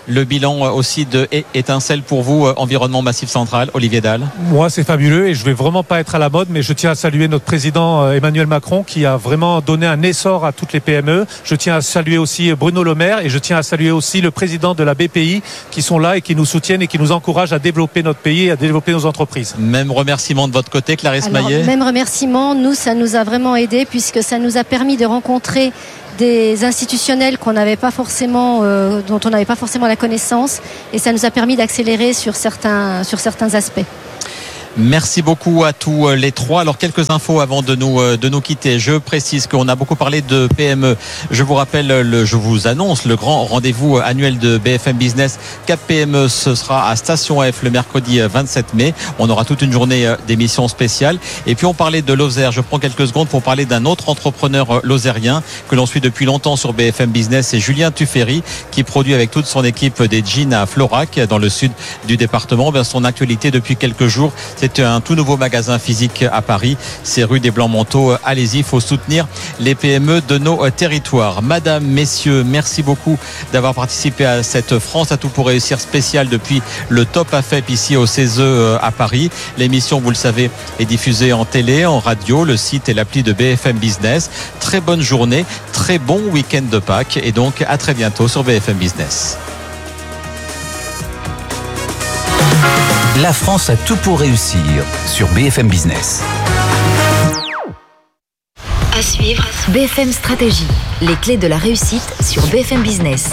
le bilan aussi de Étincelle pour vous, environnement Massif Central, Olivier Dahl? Moi, c'est fabuleux et je vais vraiment pas être à la mode, mais je tiens à saluer notre président Emmanuel Macron qui a vraiment donné un essor à toutes les P M E. Je tiens à saluer aussi Bruno Le Maire et je tiens à saluer aussi le président de la B P I qui sont là et qui nous soutiennent et qui nous encouragent à développer notre pays et à développer nos entreprises. Même remerciement de votre côté, Clarisse Alors, Maillet? Même remerciement, nous, ça nous a vraiment aidé puisque ça nous a permis de rencontrer des institutionnels qu'on n'avait pas forcément, euh, dont on n'avait pas forcément la connaissance, et ça nous a permis d'accélérer sur certains, sur certains aspects. Merci beaucoup à tous les trois. Alors, quelques infos avant de nous, de nous quitter. Je précise qu'on a beaucoup parlé de P M E. Je vous rappelle, le, je vous annonce le grand rendez-vous annuel de B F M Business Cap P M E. Ce sera à Station F le mercredi vingt-sept mai. On aura toute une journée d'émissions spéciales. Et puis, on parlait de Lozère. Je prends quelques secondes pour parler d'un autre entrepreneur lozérien que l'on suit depuis longtemps sur B F M Business. C'est Julien Tuffery qui produit avec toute son équipe des jeans à Florac dans le sud du département. Bien, son actualité depuis quelques jours, c'est un tout nouveau magasin physique à Paris. C'est rue des Blancs-Manteaux. Allez-y, il faut soutenir les P M E de nos territoires. Madame, messieurs, merci beaucoup d'avoir participé à cette France à tout pour réussir spéciale depuis le Top A F E P ici au C E S E à Paris. L'émission, vous le savez, est diffusée en télé, en radio, le site et l'appli de B F M Business. Très bonne journée, très bon week-end de Pâques et donc à très bientôt sur B F M Business. La France a tout pour réussir sur B F M Business. À suivre, B F M Stratégie. Les clés de la réussite sur B F M Business.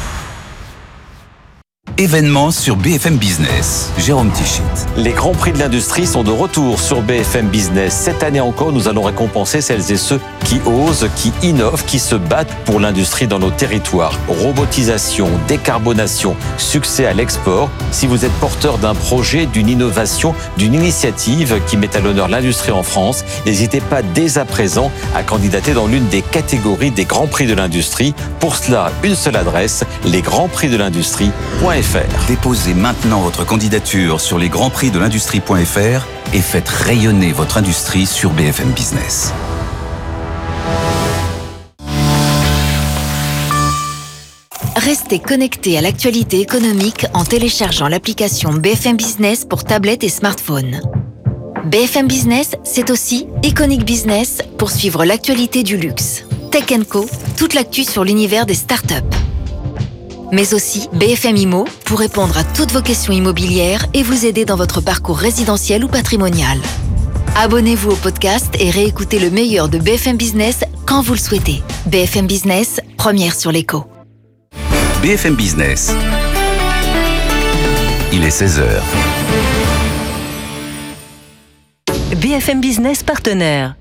Événements sur B F M Business. Jérôme Tichit. Les grands prix de l'industrie sont de retour sur B F M Business. Cette année encore, nous allons récompenser celles et ceux qui osent, qui innovent, qui se battent pour l'industrie dans nos territoires. Robotisation, décarbonation, succès à l'export. Si vous êtes porteur d'un projet, d'une innovation, d'une initiative qui met à l'honneur l'industrie en France, n'hésitez pas dès à présent à candidater dans l'une des catégories des grands prix de l'industrie. Pour cela, une seule adresse, les grands prix de l'industrie point f r. Déposez maintenant votre candidature sur les grands prix de l'industrie point f r et faites rayonner votre industrie sur B F M Business. Restez connectés à l'actualité économique en téléchargeant l'application B F M Business pour tablette et smartphone. B F M Business, c'est aussi Iconic Business pour suivre l'actualité du luxe. Tech and Co, toute l'actu sur l'univers des startups. Mais aussi B F M Immo pour répondre à toutes vos questions immobilières et vous aider dans votre parcours résidentiel ou patrimonial. Abonnez-vous au podcast et réécoutez le meilleur de B F M Business quand vous le souhaitez. B F M Business, première sur l'écho. B F M Business. Il est seize heures. B F M Business partenaire.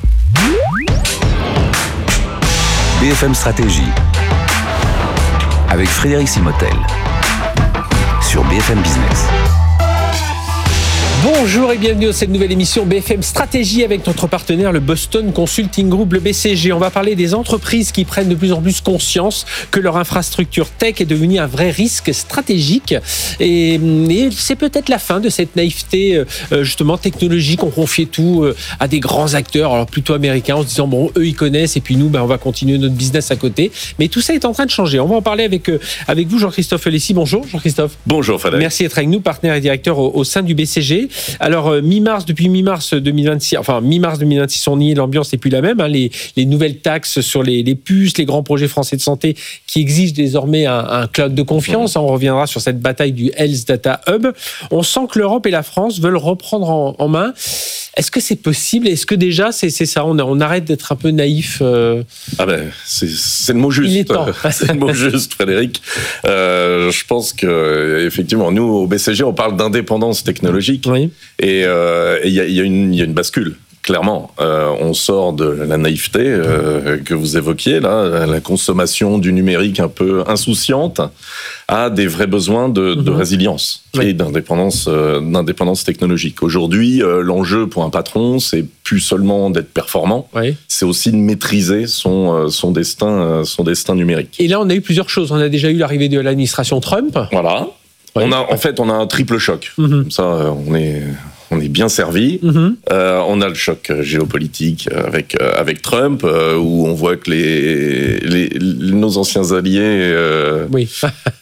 B F M Stratégie. Avec Frédéric Simotel. Sur B F M Business. Bonjour et bienvenue dans cette nouvelle émission B F M Stratégie avec notre partenaire le Boston Consulting Group, le B C G. On va parler des entreprises qui prennent de plus en plus conscience que leur infrastructure tech est devenue un vrai risque stratégique. Et, et c'est peut-être la fin de cette naïveté euh, justement technologique. On confiait tout euh, à des grands acteurs, alors plutôt américains, en se disant bon, eux ils connaissent et puis nous, ben, on va continuer notre business à côté. Mais tout ça est en train de changer. On va en parler avec, euh, avec vous, Jean-Christophe Alessi. Bonjour Jean-Christophe. Bonjour Frédéric. Merci d'être avec nous, partenaire et directeur au, au sein du B C G. Alors, euh, mi-mars, depuis mi-mars deux mille vingt-six, enfin, mi-mars deux mille vingt-six, on y est, l'ambiance n'est plus la même. Hein, les, les nouvelles taxes sur les, les puces, les grands projets français de santé qui exigent désormais un, un cloud de confiance. Hein, on reviendra sur cette bataille du Health Data Hub. On sent que l'Europe et la France veulent reprendre en, en main. Est-ce que c'est possible? Est-ce que déjà, c'est, c'est ça, on, on arrête d'être un peu naïf euh... Ah ben, c'est, c'est le mot juste. Il est temps. C'est le mot juste, Frédéric. Euh, je pense que, effectivement, nous, au B C G, on parle d'indépendance technologique. Oui. Et il euh, y, y, y a une bascule. Clairement, euh, on sort de la naïveté euh, que vous évoquiez, là, la consommation du numérique un peu insouciante, à des vrais besoins de, de résilience oui. et d'indépendance, euh, d'indépendance technologique. Aujourd'hui, euh, l'enjeu pour un patron, c'est plus seulement d'être performant, oui. c'est aussi de maîtriser son, euh, son, destin, euh, son destin numérique. Et là, on a eu plusieurs choses. On a déjà eu l'arrivée de l'administration Trump. Voilà. Oui. On a, en fait, on a un triple choc. Mm-hmm. Comme ça, on est... On est bien servi. Mm-hmm. Euh, on a le choc géopolitique avec euh, avec Trump, euh, où on voit que les, les, les nos anciens alliés euh, oui.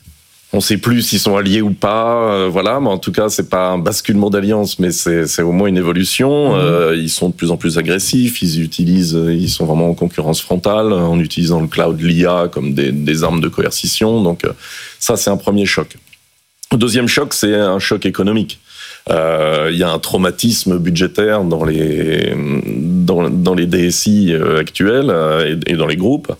On ne sait plus s'ils sont alliés ou pas, euh, voilà. Mais en tout cas, c'est pas un basculement d'alliance, mais c'est, c'est au moins une évolution. Mmh. Euh, ils sont de plus en plus agressifs. Ils utilisent, ils sont vraiment en concurrence frontale en utilisant le cloud, l'I A comme des, des armes de coercition. Donc ça, c'est un premier choc. Le deuxième choc, c'est un choc économique. Euh, il y a un traumatisme budgétaire dans les dans, dans les D S I actuels et, et dans les groupes.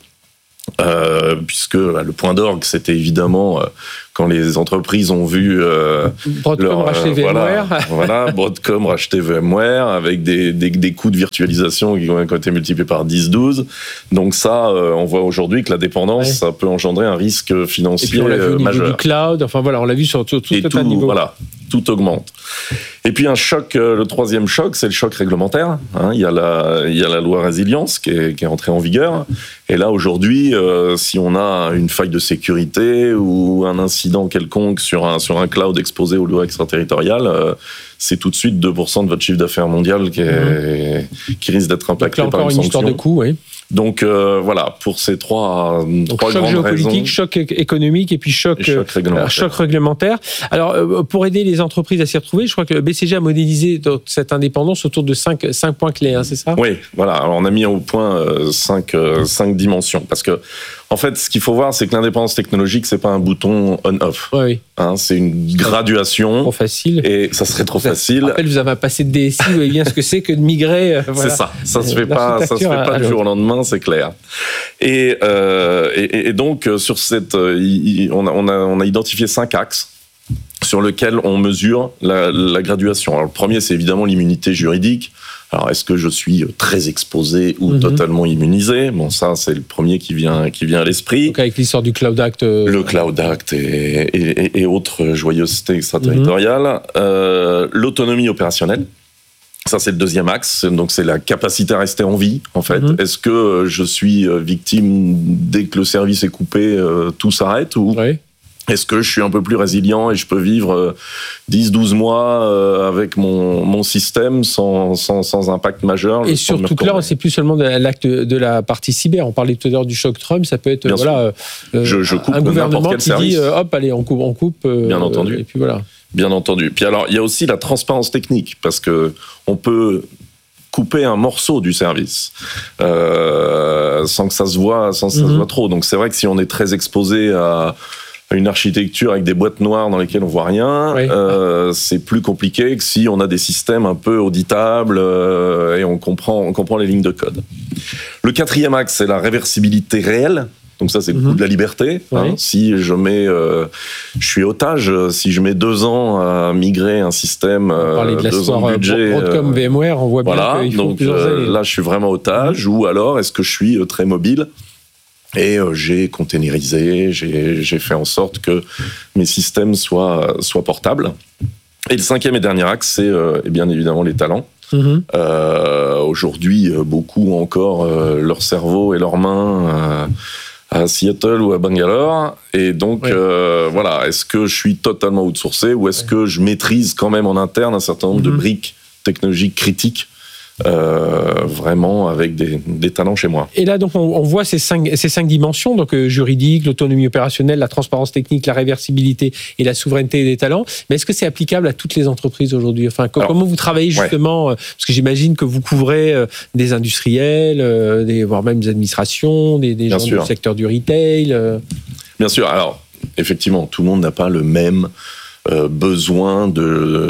Euh, puisque le point d'orgue, c'était évidemment euh, quand les entreprises ont vu euh, Broadcom racheter euh, VMware, voilà, voilà, Broadcom racheter VMware avec des, des, des coûts de virtualisation qui ont été multipliés par dix douze. Donc ça, euh, on voit aujourd'hui que la dépendance, ouais. ça peut engendrer un risque financier majeur. Et puis on l'a vu au niveau majeur. Du cloud, enfin voilà, on l'a vu sur tout, tout un niveau. Voilà, tout augmente. Et puis un choc, le troisième choc, c'est le choc réglementaire. Hein, il y a la, il y a la loi résilience qui est, qui est entrée en vigueur. Et là aujourd'hui, euh, si on a une faille de sécurité ou un incident quelconque sur un sur un cloud exposé aux lois extraterritoriales, euh, c'est tout de suite deux pour cent de votre chiffre d'affaires mondial qui, est, mmh. qui risque d'être impacté Donc là, par une encore une sanction. histoire de coût, oui. Donc euh, voilà, pour ces trois, Donc, trois choc grandes géopolitique, raisons. choc économique et puis choc, et choc, réglementaire. Euh, choc réglementaire. Alors euh, pour aider les entreprises à s'y retrouver, je crois que le B C G a modélisé cette indépendance autour de cinq, cinq points clés, hein, c'est ça ? Oui, voilà. Alors on a mis au point euh, cinq, euh, cinq dimensions parce que en fait, ce qu'il faut voir, c'est que l'indépendance technologique, c'est pas un bouton on/off. Oui. Hein, c'est une graduation. Trop facile. Et ça serait trop vous facile. Je rappelle, vous avez un passé de D S I, vous voyez bien ce que c'est que de migrer. Euh, voilà. C'est ça. Ça se fait pas. Ça se fait pas du jour au lendemain, c'est clair. Et, euh, et, et donc sur cette, on a, on a, on a identifié cinq axes sur lesquels on mesure la, la graduation. Alors le premier, c'est évidemment l'immunité juridique. Alors, est-ce que je suis très exposé ou mmh. totalement immunisé ? Bon, ça, c'est le premier qui vient, qui vient à l'esprit. Donc, avec l'histoire du Cloud Act. Euh... Le Cloud Act et, et, et autres joyeusetés extraterritoriales. Mmh. Euh, l'autonomie opérationnelle. Ça, c'est le deuxième axe. Donc, c'est la capacité à rester en vie, en fait. Mmh. Est-ce que je suis victime dès que le service est coupé, euh, tout s'arrête ou... Oui. Est-ce que je suis un peu plus résilient et je peux vivre dix douze mois avec mon, mon système sans, sans, sans impact majeur ? Et surtout que là, c'est plus seulement de l'acte de la partie cyber. On parlait tout à l'heure du choc Trump, ça peut être Bien voilà, euh, je, je coupe un gouvernement qui service. dit euh, hop, allez, on coupe, on coupe. Euh, Bien entendu. Et puis voilà. Bien entendu. Puis alors, il y a aussi la transparence technique parce que on peut couper un morceau du service euh, sans que ça se voit, sans que ça mm-hmm. se voit trop. Donc c'est vrai que si on est très exposé à une architecture avec des boîtes noires dans lesquelles on voit rien, oui. euh, c'est plus compliqué que si on a des systèmes un peu auditables euh, et on comprend, on comprend les lignes de code. Le quatrième axe, c'est la réversibilité réelle. Donc ça, c'est le mm-hmm. coût de la liberté. Oui. Hein. Si je mets, euh, je suis otage, si je mets deux ans à migrer un système, on parlait de deux ans de budget, Broadcom, euh, VMware, on voit bien voilà, qu'il faut donc, plusieurs euh, années. Là, je suis vraiment otage. Mm-hmm. Ou alors, est-ce que je suis très mobile ? Et euh, j'ai containerisé, j'ai, j'ai fait en sorte que mes systèmes soient, soient portables. Et le cinquième et dernier axe, c'est euh, et bien évidemment les talents. Mmh. Euh, aujourd'hui, beaucoup ont encore euh, leur cerveau et leurs mains euh, à Seattle ou à Bangalore. Et donc, ouais. euh, voilà, est-ce que je suis totalement outsourcé ou est-ce ouais. que je maîtrise quand même en interne un certain nombre mmh. de briques technologiques critiques Euh, vraiment avec des, des talents chez moi. Et là, donc, on, on voit ces cinq, ces cinq dimensions, donc euh, juridique, l'autonomie opérationnelle, la transparence technique, la réversibilité et la souveraineté des talents. Mais est-ce que c'est applicable à toutes les entreprises aujourd'hui ? Enfin, Alors, comment vous travaillez justement ouais. Parce que j'imagine que vous couvrez euh, des industriels, euh, des, voire même des administrations, des, des gens sûr. du secteur du retail. Euh... Bien sûr. Alors, effectivement, tout le monde n'a pas le même Euh, besoin de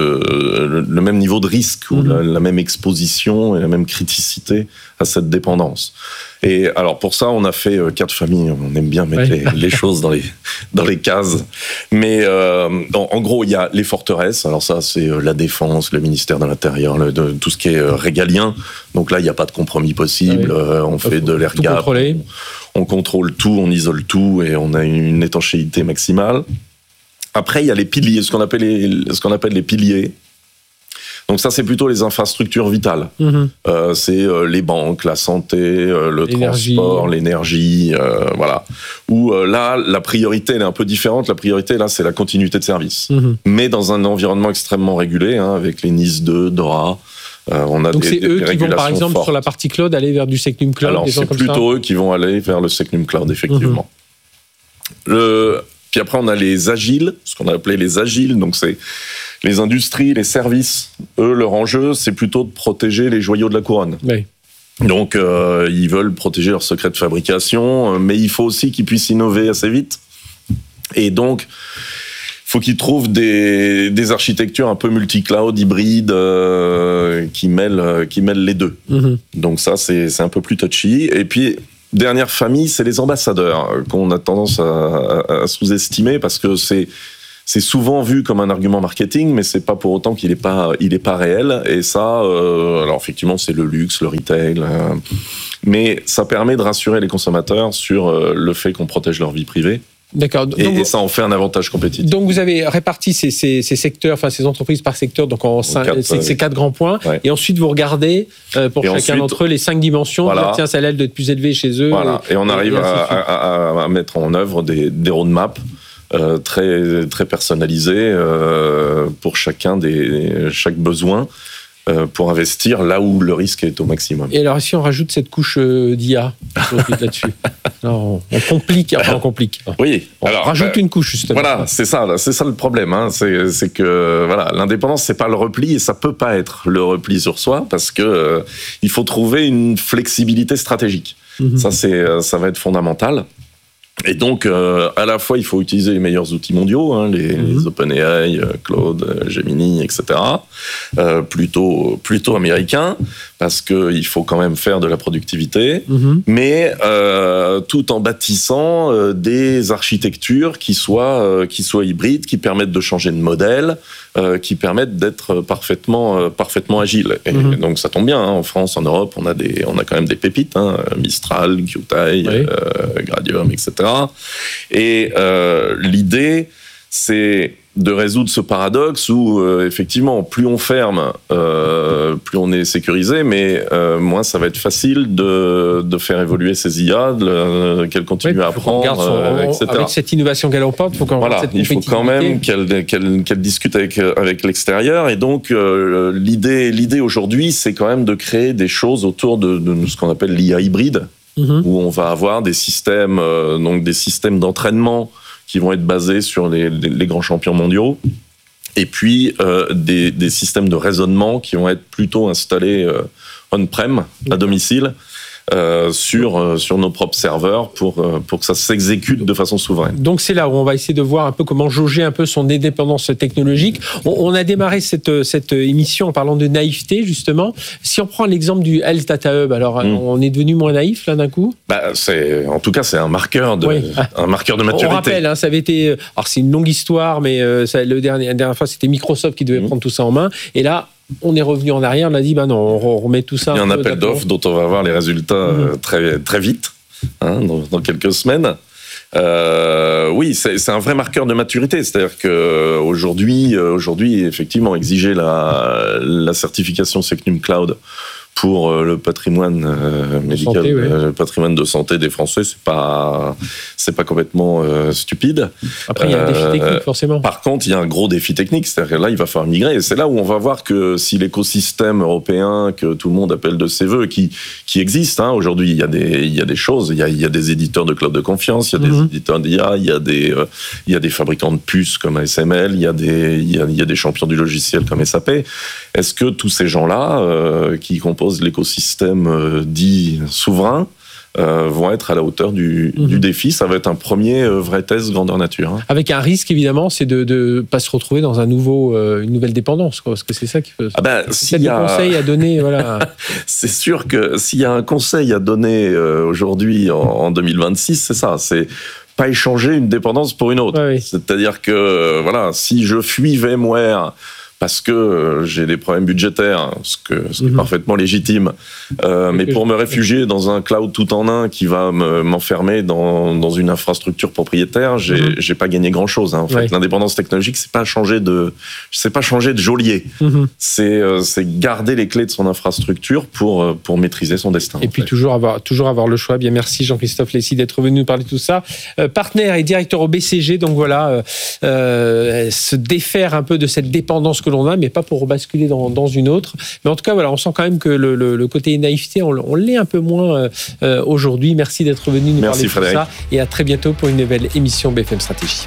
euh, le, le même niveau de risque mmh. ou la, la même exposition et la même criticité à cette dépendance. Et alors pour ça, on a fait euh, quatre familles. On aime bien mettre ouais. les, les choses dans les dans les cases. Mais euh, en, en gros, il y a les forteresses. Alors ça, c'est euh, la défense, le ministère de l'Intérieur, le, de, tout ce qui est euh, régalien. Donc là, il n'y a pas de compromis possible. Ouais. Euh, on fait de l'air gap. On, on contrôle tout, on isole tout et on a une étanchéité maximale. Après, il y a les piliers, ce qu'on appelle les, ce qu'on appelle les piliers. Donc ça, c'est plutôt les infrastructures vitales. Mmh. Euh, c'est euh, les banques, la santé, euh, le l'énergie. transport, l'énergie, euh, voilà. Où euh, là, la priorité, elle est un peu différente. La priorité, là, c'est la continuité de service. Mmh. Mais dans un environnement extrêmement régulé, hein, avec les NIS deux, DORA. Euh, on a Donc des, c'est des, eux des qui vont, par exemple, fortes. sur la partie cloud, aller vers du Secnum Cloud. Alors, des c'est gens plutôt comme ça. eux qui vont aller vers le Secnum Cloud, effectivement. Mmh. Le... Puis après, on a les agiles, ce qu'on a appelé les agiles. Donc, c'est les industries, les services. Eux, leur enjeu, c'est plutôt de protéger les joyaux de la couronne. Oui. Donc, euh, ils veulent protéger leurs secrets de fabrication, mais il faut aussi qu'ils puissent innover assez vite. Et donc, il faut qu'ils trouvent des, des architectures un peu multi-cloud, hybrides, euh, qui, mêlent, qui mêlent les deux. Mmh. Donc ça, c'est, c'est un peu plus touchy. Et puis, dernière famille, c'est les ambassadeurs, qu'on a tendance à, à, à sous-estimer, parce que c'est... C'est souvent vu comme un argument marketing, mais c'est pas pour autant qu'il est pas, il est pas réel. Et ça, euh, alors effectivement, c'est le luxe, le retail, euh, mais ça permet de rassurer les consommateurs sur euh, le fait qu'on protège leur vie privée. D'accord. Et, donc, et ça en fait un avantage compétitif. Donc vous avez réparti ces, ces, ces secteurs, enfin ces entreprises par secteur, donc en cinq, quatre, ces, ces quatre grands points. Ouais. Et ensuite vous regardez euh, pour et chacun ensuite, d'entre eux les cinq dimensions. Voilà. Dire, tiens, celle-là doit être plus élevée chez eux. Voilà. Et, et on arrive et à, à, à, à mettre en œuvre des, des roadmaps. Euh, très très personnalisé euh, pour chacun des chaque besoin euh, pour investir là où le risque est au maximum. Et alors si on rajoute cette couche euh, d'I A là-dessus, non, on complique, enfin on complique. Oui, on alors rajoute euh, une couche justement. Voilà, c'est ça, c'est ça le problème. Hein. C'est, c'est que voilà, l'indépendance c'est pas le repli et ça peut pas être le repli sur soi parce que euh, il faut trouver une flexibilité stratégique. Mm-hmm. Ça c'est ça va être fondamental. Et donc, euh, à la fois, il faut utiliser les meilleurs outils mondiaux, hein, les, mmh. les OpenAI, Claude, Gemini, et cetera. Euh, plutôt, plutôt américains, parce qu'il faut quand même faire de la productivité, mmh. mais euh, tout en bâtissant euh, des architectures qui soient, euh, qui soient hybrides, qui permettent de changer de modèle, euh, qui permettent d'être parfaitement, euh, parfaitement agiles. Et mmh. donc, ça tombe bien. Hein, en France, en Europe, on a des, on a quand même des pépites, hein, Mistral, Qtai, oui. euh, Gradium, et cetera. Et euh, l'idée, c'est de résoudre ce paradoxe où, euh, effectivement, plus on ferme, euh, plus on est sécurisé, mais euh, moins ça va être facile de, de faire évoluer ces I A, de, qu'elles continuent oui, à apprendre, son, euh, et cetera. Avec cette innovation galopante, il faut quand voilà, il faut quand même qu'elle, qu'elle, qu'elle discute avec, avec l'extérieur. Et donc, euh, l'idée, l'idée aujourd'hui, c'est quand même de créer des choses autour de, de ce qu'on appelle l'I A hybride, mmh. où on va avoir des systèmes, euh, donc des systèmes d'entraînement qui vont être basés sur les, les, les grands champions mondiaux, et puis euh, des, des systèmes de raisonnement qui vont être plutôt installés euh, on-prem, à domicile, Euh, sur, euh, sur nos propres serveurs pour, euh, pour que ça s'exécute de façon souveraine. Donc c'est là où on va essayer de voir un peu comment jauger un peu son indépendance technologique. On, on a démarré cette, cette émission en parlant de naïveté, justement. Si on prend l'exemple du Health Data Hub, alors mmh. on est devenu moins naïf là d'un coup bah, c'est, en tout cas, c'est un marqueur de, oui. un marqueur de maturité. On rappelle, hein, ça avait été... Alors c'est une longue histoire, mais euh, ça, le dernier, la dernière fois, c'était Microsoft qui devait mmh. prendre tout ça en main. Et là, on est revenu en arrière, on a dit, bah non, on remet tout ça. Il y a un, un appel d'offres dont on va avoir les résultats mmh. très, très vite, hein, dans, dans quelques semaines. Euh, oui, c'est, c'est un vrai marqueur de maturité. C'est-à-dire qu'aujourd'hui, aujourd'hui, effectivement, exiger la, la certification Secnum Cloud pour le patrimoine euh, médical, santé, oui. euh, le patrimoine de santé des Français, c'est pas, c'est pas complètement euh, stupide. Après, il y a un défi technique, euh, forcément. Par contre, il y a un gros défi technique, c'est-à-dire que là, il va falloir migrer. Et c'est là où on va voir que si l'écosystème européen, que tout le monde appelle de ses voeux, qui, qui existe, hein, aujourd'hui, il y a des, il y a des choses, il y a, il y a des éditeurs de cloud de confiance, il y a mm-hmm. des éditeurs d'I A, il y a des, euh, il y a des fabricants de puces comme A S M L, il y a des, il y a, il y a des champions du logiciel comme S A P. Est-ce que tous ces gens-là, euh, qui composent l'écosystème euh, dit souverain, euh, vont être à la hauteur du, mmh. du défi. Ça va être un premier euh, vrai test grandeur nature. Hein. Avec un risque, évidemment, c'est de ne pas se retrouver dans un nouveau, euh, une nouvelle dépendance, quoi, parce que c'est ça qui peut... Ah ben, s'il y a... des conseils à donner, voilà. C'est sûr que s'il y a un conseil à donner euh, aujourd'hui, en, en deux mille vingt-six, c'est ça, c'est pas échanger une dépendance pour une autre. Ouais, oui. C'est-à-dire que, euh, voilà, si je fuis VMware parce que j'ai des problèmes budgétaires, ce, que, ce qui est mmh. parfaitement légitime, euh, mais pour me réfugier dans un cloud tout en un qui va me, m'enfermer dans, dans une infrastructure propriétaire, j'ai, mmh. j'ai pas gagné grand-chose. Hein. En fait, ouais. l'indépendance technologique, c'est pas changer de, c'est pas changer de geôlier. Mmh. C'est, euh, c'est garder les clés de son infrastructure pour, pour maîtriser son destin. Et puis fait. toujours avoir, toujours avoir le choix. Bien, merci Jean-Christophe Lessy d'être venu nous parler de tout ça. Euh, partenaire et directeur au B C G, donc voilà, euh, euh, se défaire un peu de cette dépendance que l'on a, mais pas pour basculer dans, dans une autre. Mais en tout cas, voilà, on sent quand même que le, le, le côté naïveté, on, on l'est un peu moins euh, aujourd'hui. Merci d'être venu nous Merci, parler de Frédéric. tout ça. Et à très bientôt pour une nouvelle émission B F M Stratégie.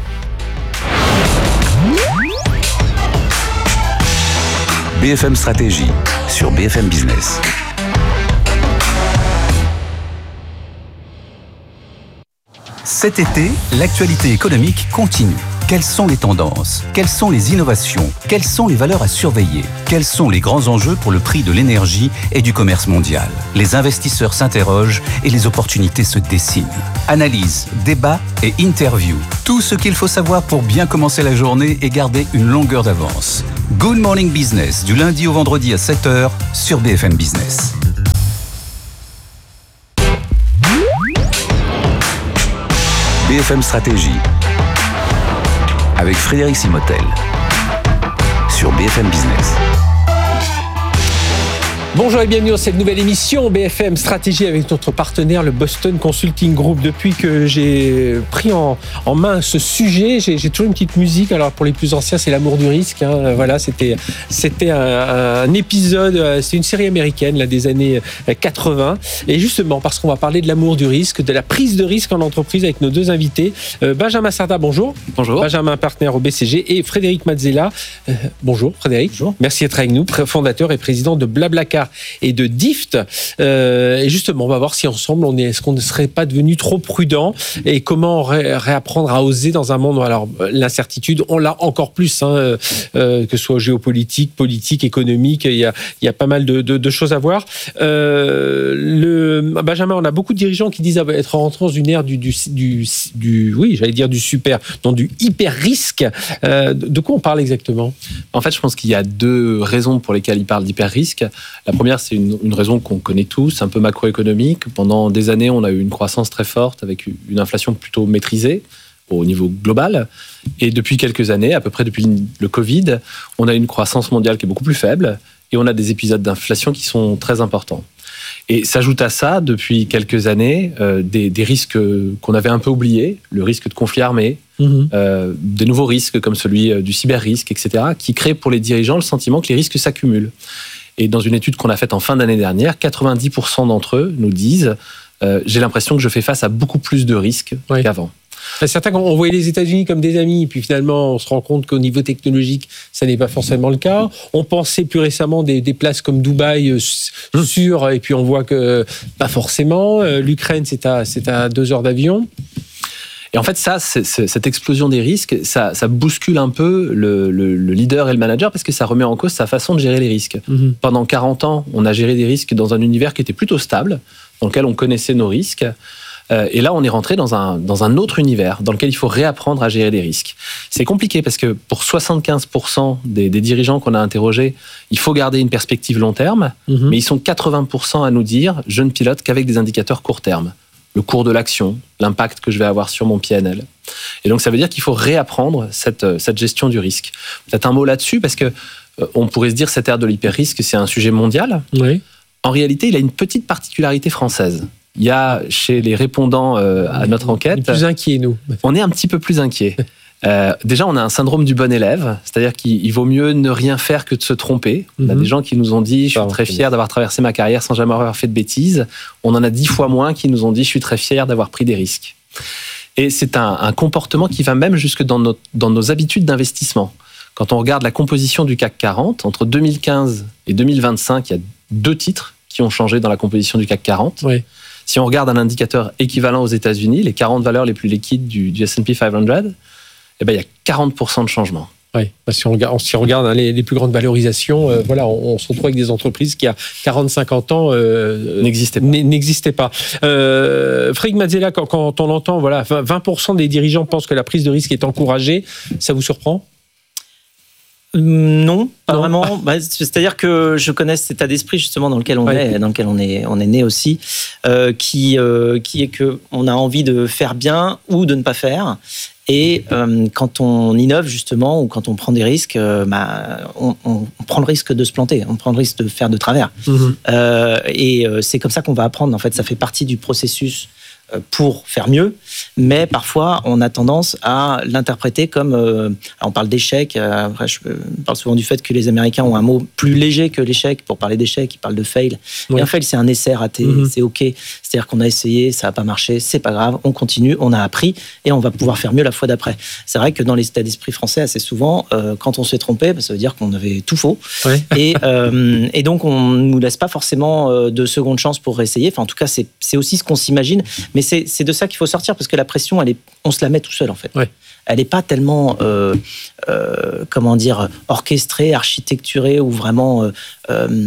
B F M Stratégie sur B F M Business. Cet été, l'actualité économique continue. Quelles sont les tendances? Quelles sont les innovations? Quelles sont les valeurs à surveiller? Quels sont les grands enjeux pour le prix de l'énergie et du commerce mondial? Les investisseurs s'interrogent et les opportunités se dessinent. Analyse, débat et interview. Tout ce qu'il faut savoir pour bien commencer la journée et garder une longueur d'avance. Good Morning Business, du lundi au vendredi à sept heures sur B F M Business. B F M Stratégie avec Frédéric Simotel sur B F M Business. Bonjour et bienvenue dans cette nouvelle émission B F M Stratégie avec notre partenaire, le Boston Consulting Group. Depuis que j'ai pris en, en main ce sujet, j'ai, j'ai toujours une petite musique. Alors pour les plus anciens, c'est l'amour du risque. Hein. Voilà, c'était, c'était un, un épisode, c'est une série américaine là, des années quatre-vingts. Et justement, parce qu'on va parler de l'amour du risque, de la prise de risque en entreprise avec nos deux invités. Euh, Benjamin Sarda, bonjour. Bonjour. Benjamin, partenaire au B C G. Et Frédéric Mazzella. Euh, bonjour Frédéric. Bonjour. Merci d'être avec nous, fondateur et président de Blablacar et de Dift. Euh, et justement, on va voir si ensemble, on est, est-ce qu'on ne serait pas devenu trop prudent et comment ré, réapprendre à oser dans un monde. Alors, l'incertitude, on l'a encore plus, hein, euh, que ce soit géopolitique, politique, économique. Il y a, il y a pas mal de, de, de choses à voir. Euh, le, Benjamin, on a beaucoup de dirigeants qui disent être rentrés dans une ère du, du, du, du oui, j'allais dire du super, non, du hyper risque. Euh, de quoi on parle exactement? En fait, je pense qu'il y a deux raisons pour lesquelles il parle d'hyper risque. La première, c'est une, une raison qu'on connaît tous, un peu macroéconomique. Pendant des années, on a eu une croissance très forte avec une inflation plutôt maîtrisée au niveau global. Et depuis quelques années, à peu près depuis le Covid, on a une croissance mondiale qui est beaucoup plus faible et on a des épisodes d'inflation qui sont très importants. Et s'ajoute à ça, depuis quelques années, euh, des, des risques qu'on avait un peu oubliés, le risque de conflit armé, mmh. euh, des nouveaux risques comme celui du cyber-risque, et cetera, qui créent pour les dirigeants le sentiment que les risques s'accumulent. Et dans une étude qu'on a faite en fin d'année dernière, quatre-vingt-dix pour cent d'entre eux nous disent euh, « j'ai l'impression que je fais face à beaucoup plus de risques oui. qu'avant ». Certains, on voyait les États-Unis comme des amis, puis finalement, on se rend compte qu'au niveau technologique, ça n'est pas forcément le cas. On pensait plus récemment des, des places comme Dubaï mmh. sûres, et puis on voit que pas forcément. L'Ukraine, c'est à, c'est à deux heures d'avion. Et en fait, ça, c'est, c'est, cette explosion des risques, ça, ça bouscule un peu le, le, le leader et le manager parce que ça remet en cause sa façon de gérer les risques. Mmh. Pendant quarante ans, on a géré des risques dans un univers qui était plutôt stable, dans lequel on connaissait nos risques. Euh, et là, on est rentré dans un, dans un autre univers dans lequel il faut réapprendre à gérer des risques. C'est compliqué parce que pour soixante-quinze pour cent des, des dirigeants qu'on a interrogés, il faut garder une perspective long terme, mmh. mais ils sont quatre-vingts pour cent à nous dire « je ne pilote qu'avec des indicateurs court terme ». Le cours de l'action, l'impact que je vais avoir sur mon P and L. Et donc, ça veut dire qu'il faut réapprendre cette, cette gestion du risque. Peut-être un mot là-dessus, parce que euh, on pourrait se dire cette ère de l'hyper-risque, c'est un sujet mondial. Oui. En réalité, il a une petite particularité française. Il y a, chez les répondants euh, à notre enquête... On est plus inquiets, nous. On est un petit peu plus inquiets. Euh, déjà, on a un syndrome du bon élève, c'est-à-dire qu'il vaut mieux ne rien faire que de se tromper. On a mm-hmm. des gens qui nous ont dit « je suis très fier d'avoir traversé ma carrière sans jamais avoir fait de bêtises ». On en a dix fois moins qui nous ont dit « je suis très fier d'avoir pris des risques ». Et c'est un, un comportement qui va même jusque dans nos, dans nos habitudes d'investissement. Quand on regarde la composition du C A C quarante, entre deux mille quinze et deux mille vingt-cinq, il y a deux titres qui ont changé dans la composition du C A C quarante. Oui. Si on regarde un indicateur équivalent aux États-Unis, les quarante valeurs les plus liquides du, du S and P cinq cents, eh ben, il y a quarante pour cent de changement. Oui, si on regarde, si on regarde hein, les, les plus grandes valorisations, euh, voilà, on, on se retrouve avec des entreprises qui, à quarante à cinquante ans, euh, n'existaient pas. N'existaient pas. Euh, Frédéric Mazzella, quand, quand on entend voilà, vingt pour cent des dirigeants pensent que la prise de risque est encouragée, ça vous surprend ? Non, pas non. vraiment. Bah, c'est-à-dire que je connais cet état d'esprit justement dans lequel on ouais. est, dans lequel on est, on est né aussi, euh, qui, euh, qui est que on a envie de faire bien ou de ne pas faire. Et euh, quand on innove justement ou quand on prend des risques, euh, bah, on, on, on prend le risque de se planter, on prend le risque de faire de travers. Mmh. Euh, et euh, c'est comme ça qu'on va apprendre. En fait, ça fait partie du processus pour faire mieux. mais parfois on a tendance à l'interpréter comme, euh, on parle d'échec, euh, après je parle souvent du fait que les Américains ont un mot plus léger que l'échec, pour parler d'échec, ils parlent de fail. Oui. Et un fail, c'est un essai raté, mm-hmm. c'est ok, c'est-à-dire qu'on a essayé, ça n'a pas marché, c'est pas grave, on continue, on a appris et on va pouvoir faire mieux la fois d'après. C'est vrai que dans les états d'esprit français, assez souvent, euh, quand on s'est trompé, bah, ça veut dire qu'on avait tout faux, ouais. et, euh, et donc on nous laisse pas forcément euh, de seconde chance pour réessayer. Enfin, en tout cas, c'est, c'est aussi ce qu'on s'imagine, mais c'est, c'est de ça qu'il faut sortir, parce que la pression, elle est, on se la met tout seul en fait. Ouais. Elle n'est pas tellement, euh, euh, comment dire, orchestrée, architecturée ou vraiment euh, euh,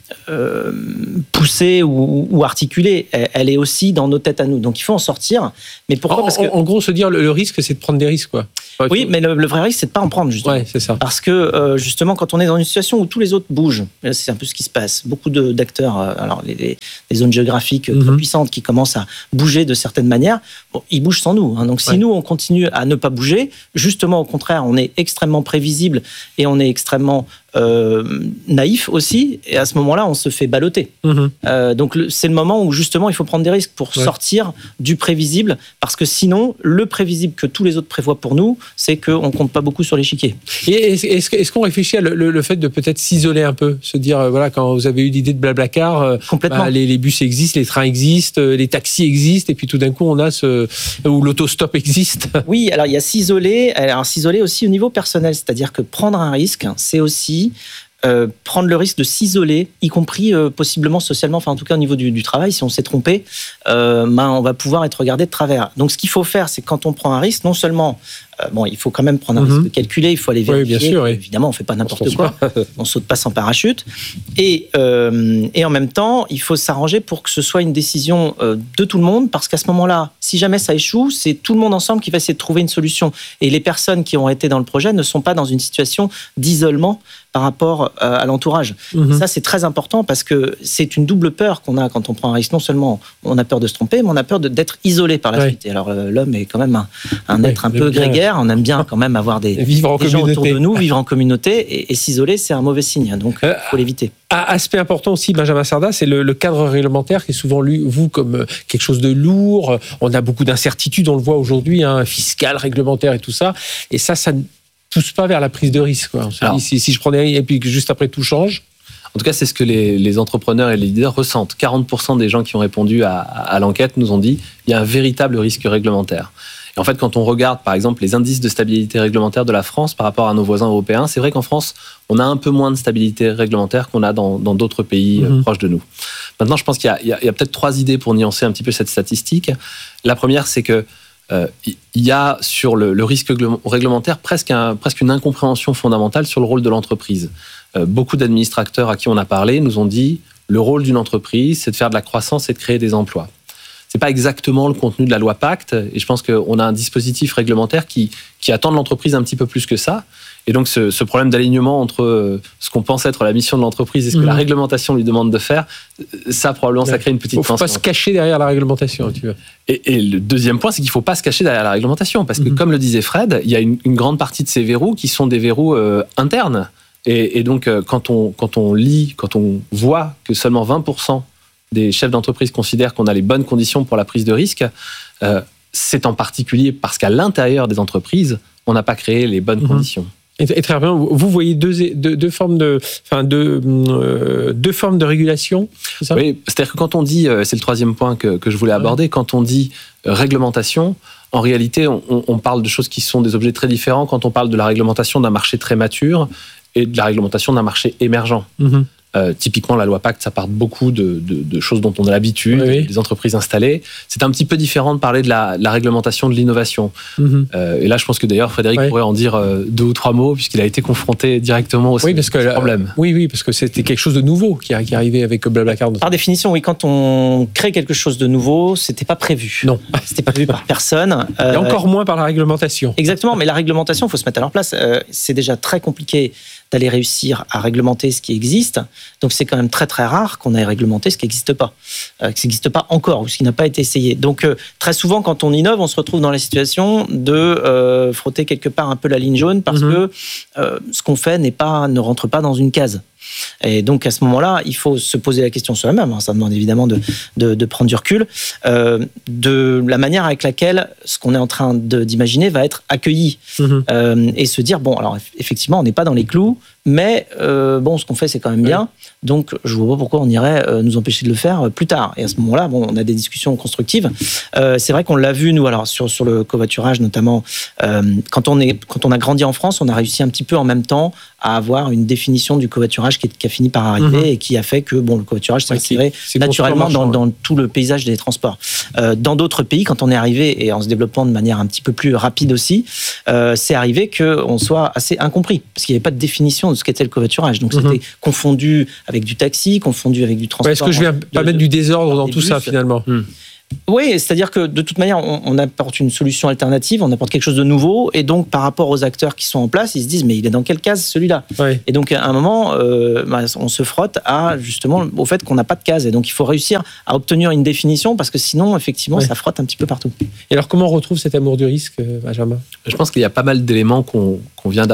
euh, poussée ou, ou articulée. Elle, elle est aussi dans nos têtes à nous. Donc il faut en sortir. Mais pourquoi ? En, Parce que, en gros, se dire le, le risque, c'est de prendre des risques, quoi. Oui, mais le, le vrai risque, c'est de pas en prendre, justement. Ouais, c'est ça. Parce que, euh, justement, quand on est dans une situation où tous les autres bougent, c'est un peu ce qui se passe. Beaucoup de, d'acteurs, euh, alors les, les, les zones géographiques mm-hmm. très puissantes qui commencent à bouger de certaines manières, bon, ils bougent sans nous. Hein. Donc, si ouais. nous, on continue à ne pas bouger, justement, au contraire, on est extrêmement prévisible et on est extrêmement euh, naïf aussi. Et à ce moment-là, on se fait balloter. Mm-hmm. Euh, donc, le, c'est le moment où, justement, il faut prendre des risques pour ouais. sortir du prévisible. Parce que sinon, le prévisible que tous les autres prévoient pour nous, c'est qu'on ne compte pas beaucoup sur l'échiquier. Et est-ce, est-ce qu'on réfléchit à le, le, le fait de peut-être s'isoler un peu, se dire, euh, voilà, quand vous avez eu l'idée de Blablacar, euh, Complètement. Bah, les, les bus existent, les trains existent, euh, les taxis existent, et puis tout d'un coup, on a ce... où l'autostop existe. Oui, alors il y a s'isoler, alors s'isoler aussi au niveau personnel, c'est-à-dire que prendre un risque, c'est aussi... Euh, prendre le risque de s'isoler, y compris euh, possiblement socialement, enfin en tout cas au niveau du, du travail, si on s'est trompé, euh, ben, on va pouvoir être regardé de travers. Donc ce qu'il faut faire, c'est que quand on prend un risque, non seulement euh, bon, il faut quand même prendre un mm-hmm. risque calculé, il faut aller vérifier. Oui, bien sûr, oui. Évidemment, on fait pas n'importe on quoi, on saute pas sans parachute. Et, euh, et en même temps, il faut s'arranger pour que ce soit une décision euh, de tout le monde, parce qu'à ce moment-là, si jamais ça échoue, c'est tout le monde ensemble qui va essayer de trouver une solution. Et les personnes qui ont été dans le projet ne sont pas dans une situation d'isolement par rapport à l'entourage. Mmh. Ça, c'est très important parce que c'est une double peur qu'on a quand on prend un risque. Non seulement on a peur de se tromper, mais on a peur de, d'être isolé par la ouais. suite. Et alors, euh, l'homme est quand même un, un être ouais, un peu bien. grégaire. On aime bien quand même avoir des, vivre en des gens autour de nous, vivre en communauté. Et, et s'isoler, c'est un mauvais signe. Donc, il euh, faut l'éviter. Aspect important aussi, Benjamin Sarda, c'est le, le cadre réglementaire qui est souvent lu, vous, comme quelque chose de lourd. On a beaucoup d'incertitudes, on le voit aujourd'hui, hein, fiscal, réglementaire et tout ça. Et ça, ça pousse pas vers la prise de risque, quoi. Alors, si, si je prenais et puis que juste après tout change. En tout cas, c'est ce que les, les entrepreneurs et les leaders ressentent. quarante pour cent des gens qui ont répondu à, à l'enquête nous ont dit qu'il y a un véritable risque réglementaire. Et en fait, quand on regarde, par exemple, les indices de stabilité réglementaire de la France par rapport à nos voisins européens, c'est vrai qu'en France, on a un peu moins de stabilité réglementaire qu'on a dans, dans d'autres pays mmh. proches de nous. Maintenant, je pense qu'il y a, il y a, il y a peut-être trois idées pour nuancer un petit peu cette statistique. La première, c'est que Euh, il y a sur le, le risque réglementaire presque, un, presque une incompréhension fondamentale sur le rôle de l'entreprise. Euh, beaucoup d'administrateurs à qui on a parlé nous ont dit le rôle d'une entreprise, c'est de faire de la croissance et de créer des emplois. C'est pas exactement le contenu de la loi Pacte, et je pense qu'on a un dispositif réglementaire qui, qui attend de l'entreprise un petit peu plus que ça. Et donc, ce, ce problème d'alignement entre ce qu'on pense être la mission de l'entreprise et ce que mmh. la réglementation lui demande de faire, ça, probablement, ça crée une petite tension. Il ne faut pas se cacher derrière la réglementation, tu veux. Et, et le deuxième point, c'est qu'il ne faut pas se cacher derrière la réglementation. Parce que, mmh. comme le disait Fred, il y a une, une grande partie de ces verrous qui sont des verrous euh, internes. Et, et donc, euh, quand, on, quand on lit, quand on voit que seulement vingt pour cent des chefs d'entreprise considèrent qu'on a les bonnes conditions pour la prise de risque, euh, c'est en particulier parce qu'à l'intérieur des entreprises, on n'a pas créé les bonnes mmh. conditions. Et très bien, vous voyez deux, deux, deux, formes, de, enfin deux, euh, deux formes de régulation, c'est ça ? Oui, c'est-à-dire que quand on dit, c'est le troisième point que, que je voulais aborder, ouais. quand on dit réglementation, en réalité, on, on parle de choses qui sont des objets très différents quand on parle de la réglementation d'un marché très mature et de la réglementation d'un marché émergent. Mm-hmm. Euh, typiquement, la loi Pacte, ça part beaucoup de, de, de choses dont on a l'habitude, oui, oui. des entreprises installées. C'est un petit peu différent de parler de la, la réglementation de l'innovation. Mm-hmm. Euh, et là, je pense que d'ailleurs, Frédéric oui. pourrait en dire euh, deux ou trois mots, puisqu'il a été confronté directement au oui, parce que, problème. Euh, oui, oui, parce que c'était quelque chose de nouveau qui, qui arrivait avec Blablacar. Par définition, oui, quand on crée quelque chose de nouveau, c'était pas prévu. Non. C'était pas prévu par personne. Euh, et encore moins par la réglementation. Exactement, mais la réglementation, il faut se mettre à leur place. Euh, c'est déjà très compliqué d'aller réussir à réglementer ce qui existe. Donc, c'est quand même très, très rare qu'on ait réglementé ce qui n'existe pas, euh, ce qui n'existe pas encore ou ce qui n'a pas été essayé. Donc, euh, très souvent, quand on innove, on se retrouve dans la situation de euh, frotter quelque part un peu la ligne jaune parce mmh. que euh, ce qu'on fait n'est pas, ne rentre pas dans une case. Et donc à ce moment-là, il faut se poser la question soi-même. Ça demande évidemment de, de, de prendre du recul, euh, de la manière avec laquelle ce qu'on est en train de, d'imaginer va être accueilli. Mmh. Euh, et se dire, bon, alors effectivement, on n'est pas dans les clous, mais euh, bon, ce qu'on fait, c'est quand même bien. Donc, je ne vois pas pourquoi on irait euh, nous empêcher de le faire euh, plus tard. Et à ce moment-là, bon, on a des discussions constructives. Euh, c'est vrai qu'on l'a vu, nous, alors sur, sur le covoiturage notamment, euh, quand, on est, quand on a grandi en France, on a réussi un petit peu en même temps à avoir une définition du covoiturage qui, qui a fini par arriver mmh. et qui a fait que bon, le covoiturage s'est inséré naturellement dans, dans tout le paysage des transports. Euh, dans d'autres pays, quand on est arrivé, et en se développant de manière un petit peu plus rapide aussi, euh, c'est arrivé qu'on soit assez incompris, parce qu'il n'y avait pas de définition de ce qu'était le covoiturage. Donc mmh. c'était confondu avec du taxi, confondu avec du transport. Ouais, est-ce que je viens pas mettre du désordre dans tout bus, ça finalement mmh. Oui, c'est-à-dire que de toute manière, on, on apporte une solution alternative, on apporte quelque chose de nouveau, et donc par rapport aux acteurs qui sont en place, ils se disent mais il est dans quelle case celui-là ? Oui. Et donc à un moment, euh, bah, on se frotte à justement au fait qu'on n'a pas de case, et donc il faut réussir à obtenir une définition parce que sinon effectivement oui. ça frotte un petit peu partout. Et alors comment on retrouve cet amour du risque, Benjamin ? Je pense qu'il y a pas mal d'éléments qu'on, qu'on vient